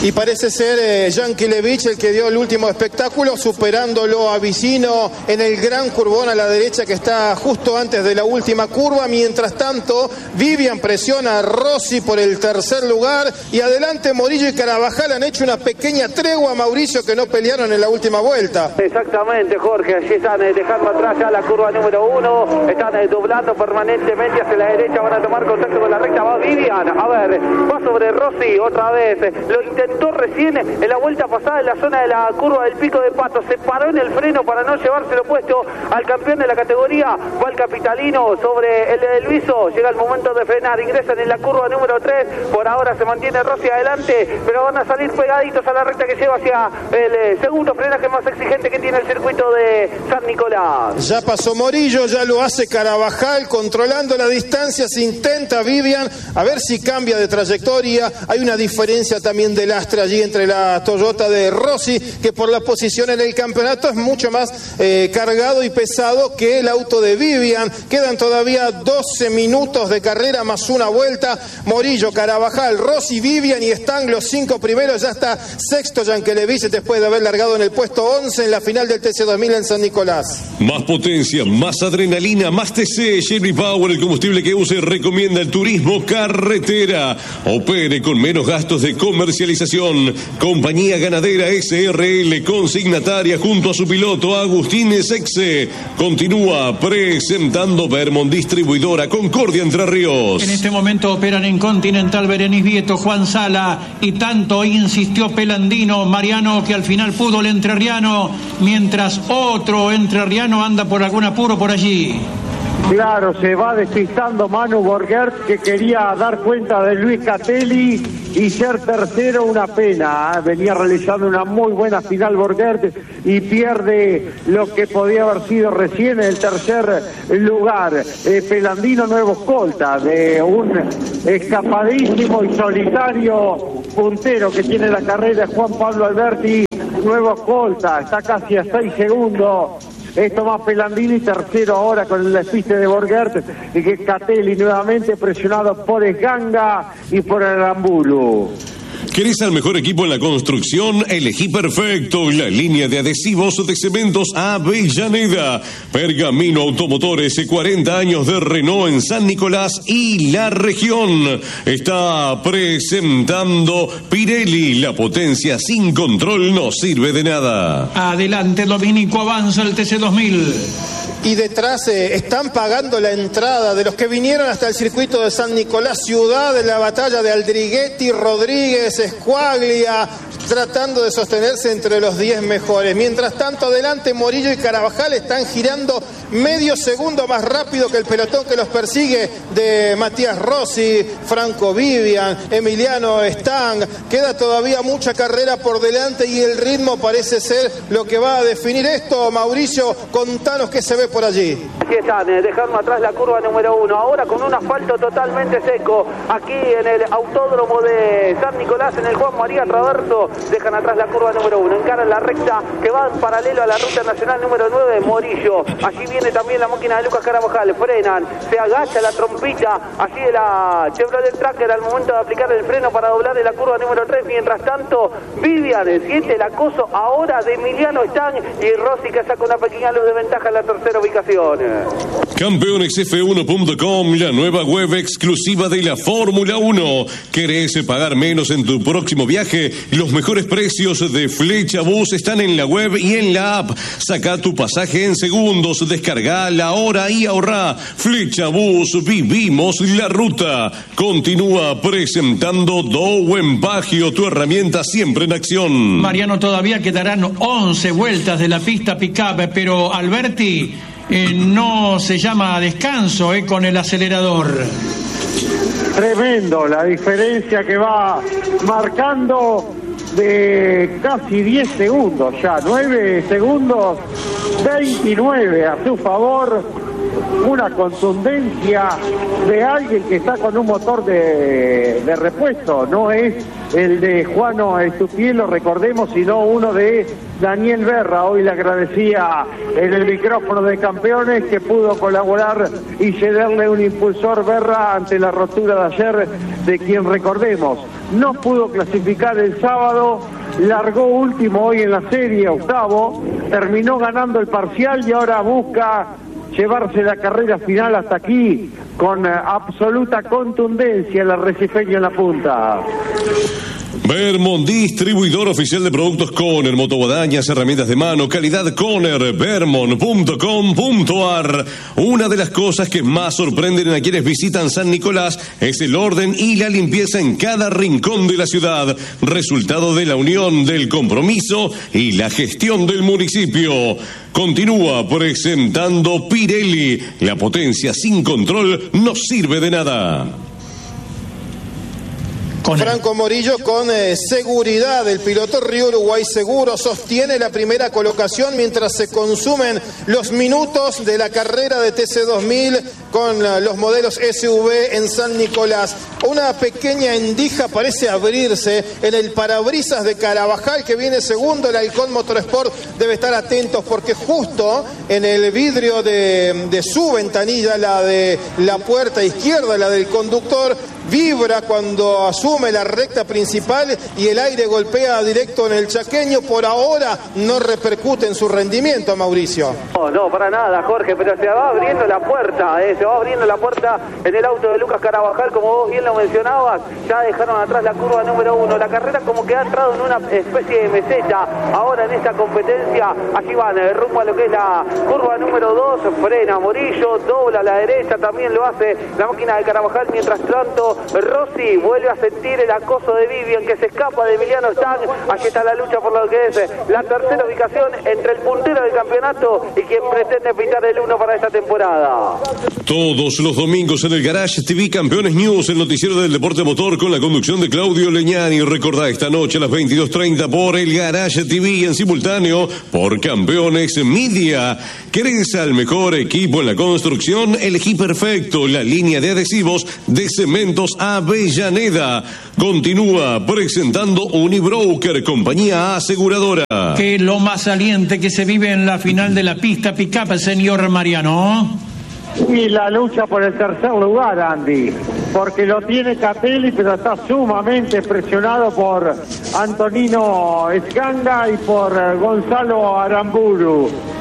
Y parece ser eh, Yankelevich el que dio el último espectáculo, superándolo a Vicino en el gran curvón a la derecha que está justo antes de la última curva. Mientras tanto, Vivian presiona a Rossi por el tercer lugar y adelante Morillo y Carabajal han hecho una pequeña tregua a Mauricio, que no pelearon en la última vuelta. Exactamente, Jorge, allí están eh, dejando atrás ya la curva número uno, están eh, doblando permanentemente hacia la derecha, van a tomar contacto con la recta, va Vivian, a ver, va sobre Rossi otra vez, lo intentó recién en la vuelta pasada en la zona de la curva del Pico de Pato, se paró en el freno para no llevárselo puesto al campeón de la categoría, va el capitalino sobre el de Luiso, llega el momento de frenar, ingresan en la curva número tres, por ahora se mantiene Rossi adelante, pero van a salir pegaditos a la recta que lleva hacia el eh, segundo frenaje más exigente que tiene el circuito de San Nicolás. Ya pasó Morillo, ya lo hace Carabajal, controlando la distancia, se intenta Vivian, a ver si cambia de trayectoria. Hay una diferencia también de lastre allí entre la Toyota de Rossi, que por la posición en el campeonato es mucho más eh, cargado y pesado que el auto de Vivian. Quedan todavía doce minutos de carrera más una vuelta. Morillo, Carabajal, Rossi, Vivian y están los cinco primeros. Ya está sexto Yankelevich después de haber largado en el puesto once en la final del T C dos mil en San Nicolás. Más potencia, más adrenalina, más T C. Chevy Power, el combustible que use, recomienda el turismo carretera. Opere con menos gastos de comercialización. Compañía Ganadera S R L, consignataria junto a su piloto Agustín Sexe. Continúa presentando Vermont Distribuidora Concordia Entre Ríos. En este momento operan en Continental Berenice Vieto, Juan Sala, y tanto insistió Pelandino, Mariano, que al final pudo el entrerriano, mientras otro entrerriano anda por algún apuro por allí. Claro, se va despistando Manu Borgert, que quería dar cuenta de Luis Catelli y ser tercero, una pena. ¿eh? Venía realizando una muy buena final Borgert y pierde lo que podía haber sido recién el tercer lugar. Eh, Pelandino, nuevo escolta de un escapadísimo y solitario puntero que tiene la carrera, Juan Pablo Alberti, nuevo escolta, está casi a seis segundos. Es Tomás Pelandini, tercero ahora con el despiste de Borgert, y que Catelli nuevamente presionado por Esganga y por Aramburu. ¿Querés al mejor equipo en la construcción? Elegí perfecto la línea de adhesivos de cementos Avellaneda. Pergamino Automotores, cuarenta años de Renault en San Nicolás y la región. Está presentando Pirelli, la potencia sin control no sirve de nada. Adelante Dominico, avanza el T C dos mil. Y detrás eh, están pagando la entrada de los que vinieron hasta el circuito de San Nicolás, ciudad de la batalla de Aldriguetti, Rodríguez, Escuaglia, tratando de sostenerse entre los diez mejores. Mientras tanto, adelante Morillo y Carabajal están girando medio segundo más rápido que el pelotón que los persigue de Matías Rossi, Franco Vivian, Emiliano Stang. Queda todavía mucha carrera por delante y el ritmo parece ser lo que va a definir esto. Mauricio, contanos qué se ve por allí. Aquí están, eh, dejando atrás la curva número uno, ahora con un asfalto totalmente seco, aquí en el autódromo de San Nicolás, en el Juan María Traverso, dejan atrás la curva número uno, encaran la recta que va en paralelo a la ruta nacional número nueve de Morillo. Allí viene también la máquina de Lucas Carabajal, frenan, se agacha la trompita allí de la Chevrolet Tracker al momento de aplicar el freno para doblar en la curva número tres. Mientras tanto, Vivian siente el acoso ahora de Emiliano Stang y Rossi, que saca una pequeña luz de ventaja en la tercera ubicación. Campeones F uno punto com, la nueva web exclusiva de la Fórmula uno. ¿Querés pagar menos en tu próximo viaje? Los mejores precios de Flecha Bus están en la web y en la app. Saca tu pasaje en segundos, descarga la hora y ahorra. Flecha Bus, vivimos la ruta. Continúa presentando Dowen Pagio, tu herramienta siempre en acción. Mariano, todavía quedarán once vueltas de la pista pick-up, pero Alberti eh, no se llama a descanso eh, con el acelerador. Tremendo la diferencia que va marcando de casi diez segundos ya, nueve segundos, veintinueve a su favor. Una contundencia de alguien que está con un motor de, de repuesto, no es el de Juano Estupielo, recordemos, sino uno de Daniel Berra. Hoy le agradecía en el micrófono de Campeones que pudo colaborar y cederle un impulsor Berra ante la rotura de ayer, de quien recordemos no pudo clasificar el sábado, largó último hoy en la serie, octavo, terminó ganando el parcial y ahora busca llevarse la carrera final hasta aquí con eh, absoluta contundencia, el arrecifeño en la punta. Vermont, distribuidor oficial de productos Conner, motoguadañas, herramientas de mano, calidad Conner, vermont punto com punto ar. Una de las cosas que más sorprenden a quienes visitan San Nicolás es el orden y la limpieza en cada rincón de la ciudad, resultado de la unión, del compromiso y la gestión del municipio. Continúa presentando Pirelli, la potencia sin control no sirve de nada. Con Franco Morillo con eh, seguridad. El piloto Río Uruguay Seguro sostiene la primera colocación mientras se consumen los minutos de la carrera de T C dos mil con uh, los modelos S U V en San Nicolás. Una pequeña endija parece abrirse en el parabrisas de Carabajal, que viene segundo. El Halcón Motorsport debe estar atentos porque justo en el vidrio de, de su ventanilla, la de la puerta izquierda, la del conductor, vibra cuando asume la recta principal y el aire golpea directo en el chaqueño. Por ahora no repercute en su rendimiento, Mauricio. No, no, para nada, Jorge, pero se va abriendo la puerta, eh, se va abriendo la puerta en el auto de Lucas Carabajal, como vos bien lo mencionabas. Ya dejaron atrás la curva número uno. La carrera como que ha entrado en una especie de meseta ahora en esta competencia. Allí van, eh, rumbo a lo que es la curva número dos, frena Morillo, dobla a la derecha, también lo hace la máquina de Carabajal. Mientras tanto, Rossi vuelve a sentir el acoso de Vivian, que se escapa de Emiliano Stang. Aquí está la lucha por lo que es la tercera ubicación entre el puntero del campeonato y quien pretende pintar el uno para esta temporada. Todos los domingos en el Garage T V Campeones News, el noticiero del deporte motor con la conducción de Claudio Leñani. Recordá esta noche a las veintidós treinta por el Garage T V y en simultáneo por Campeones Media. ¿Querés al mejor equipo en la construcción? Elegí perfecto la línea de adhesivos de Cementos Avellaneda. Continúa presentando Unibroker, compañía aseguradora. Que lo más saliente que se vive en la final de la pista pick-up, señor Mariano. Y la lucha por el tercer lugar, Andy, porque lo tiene Capelli, pero está sumamente presionado por Antonino Escanga y por Gonzalo Aramburu.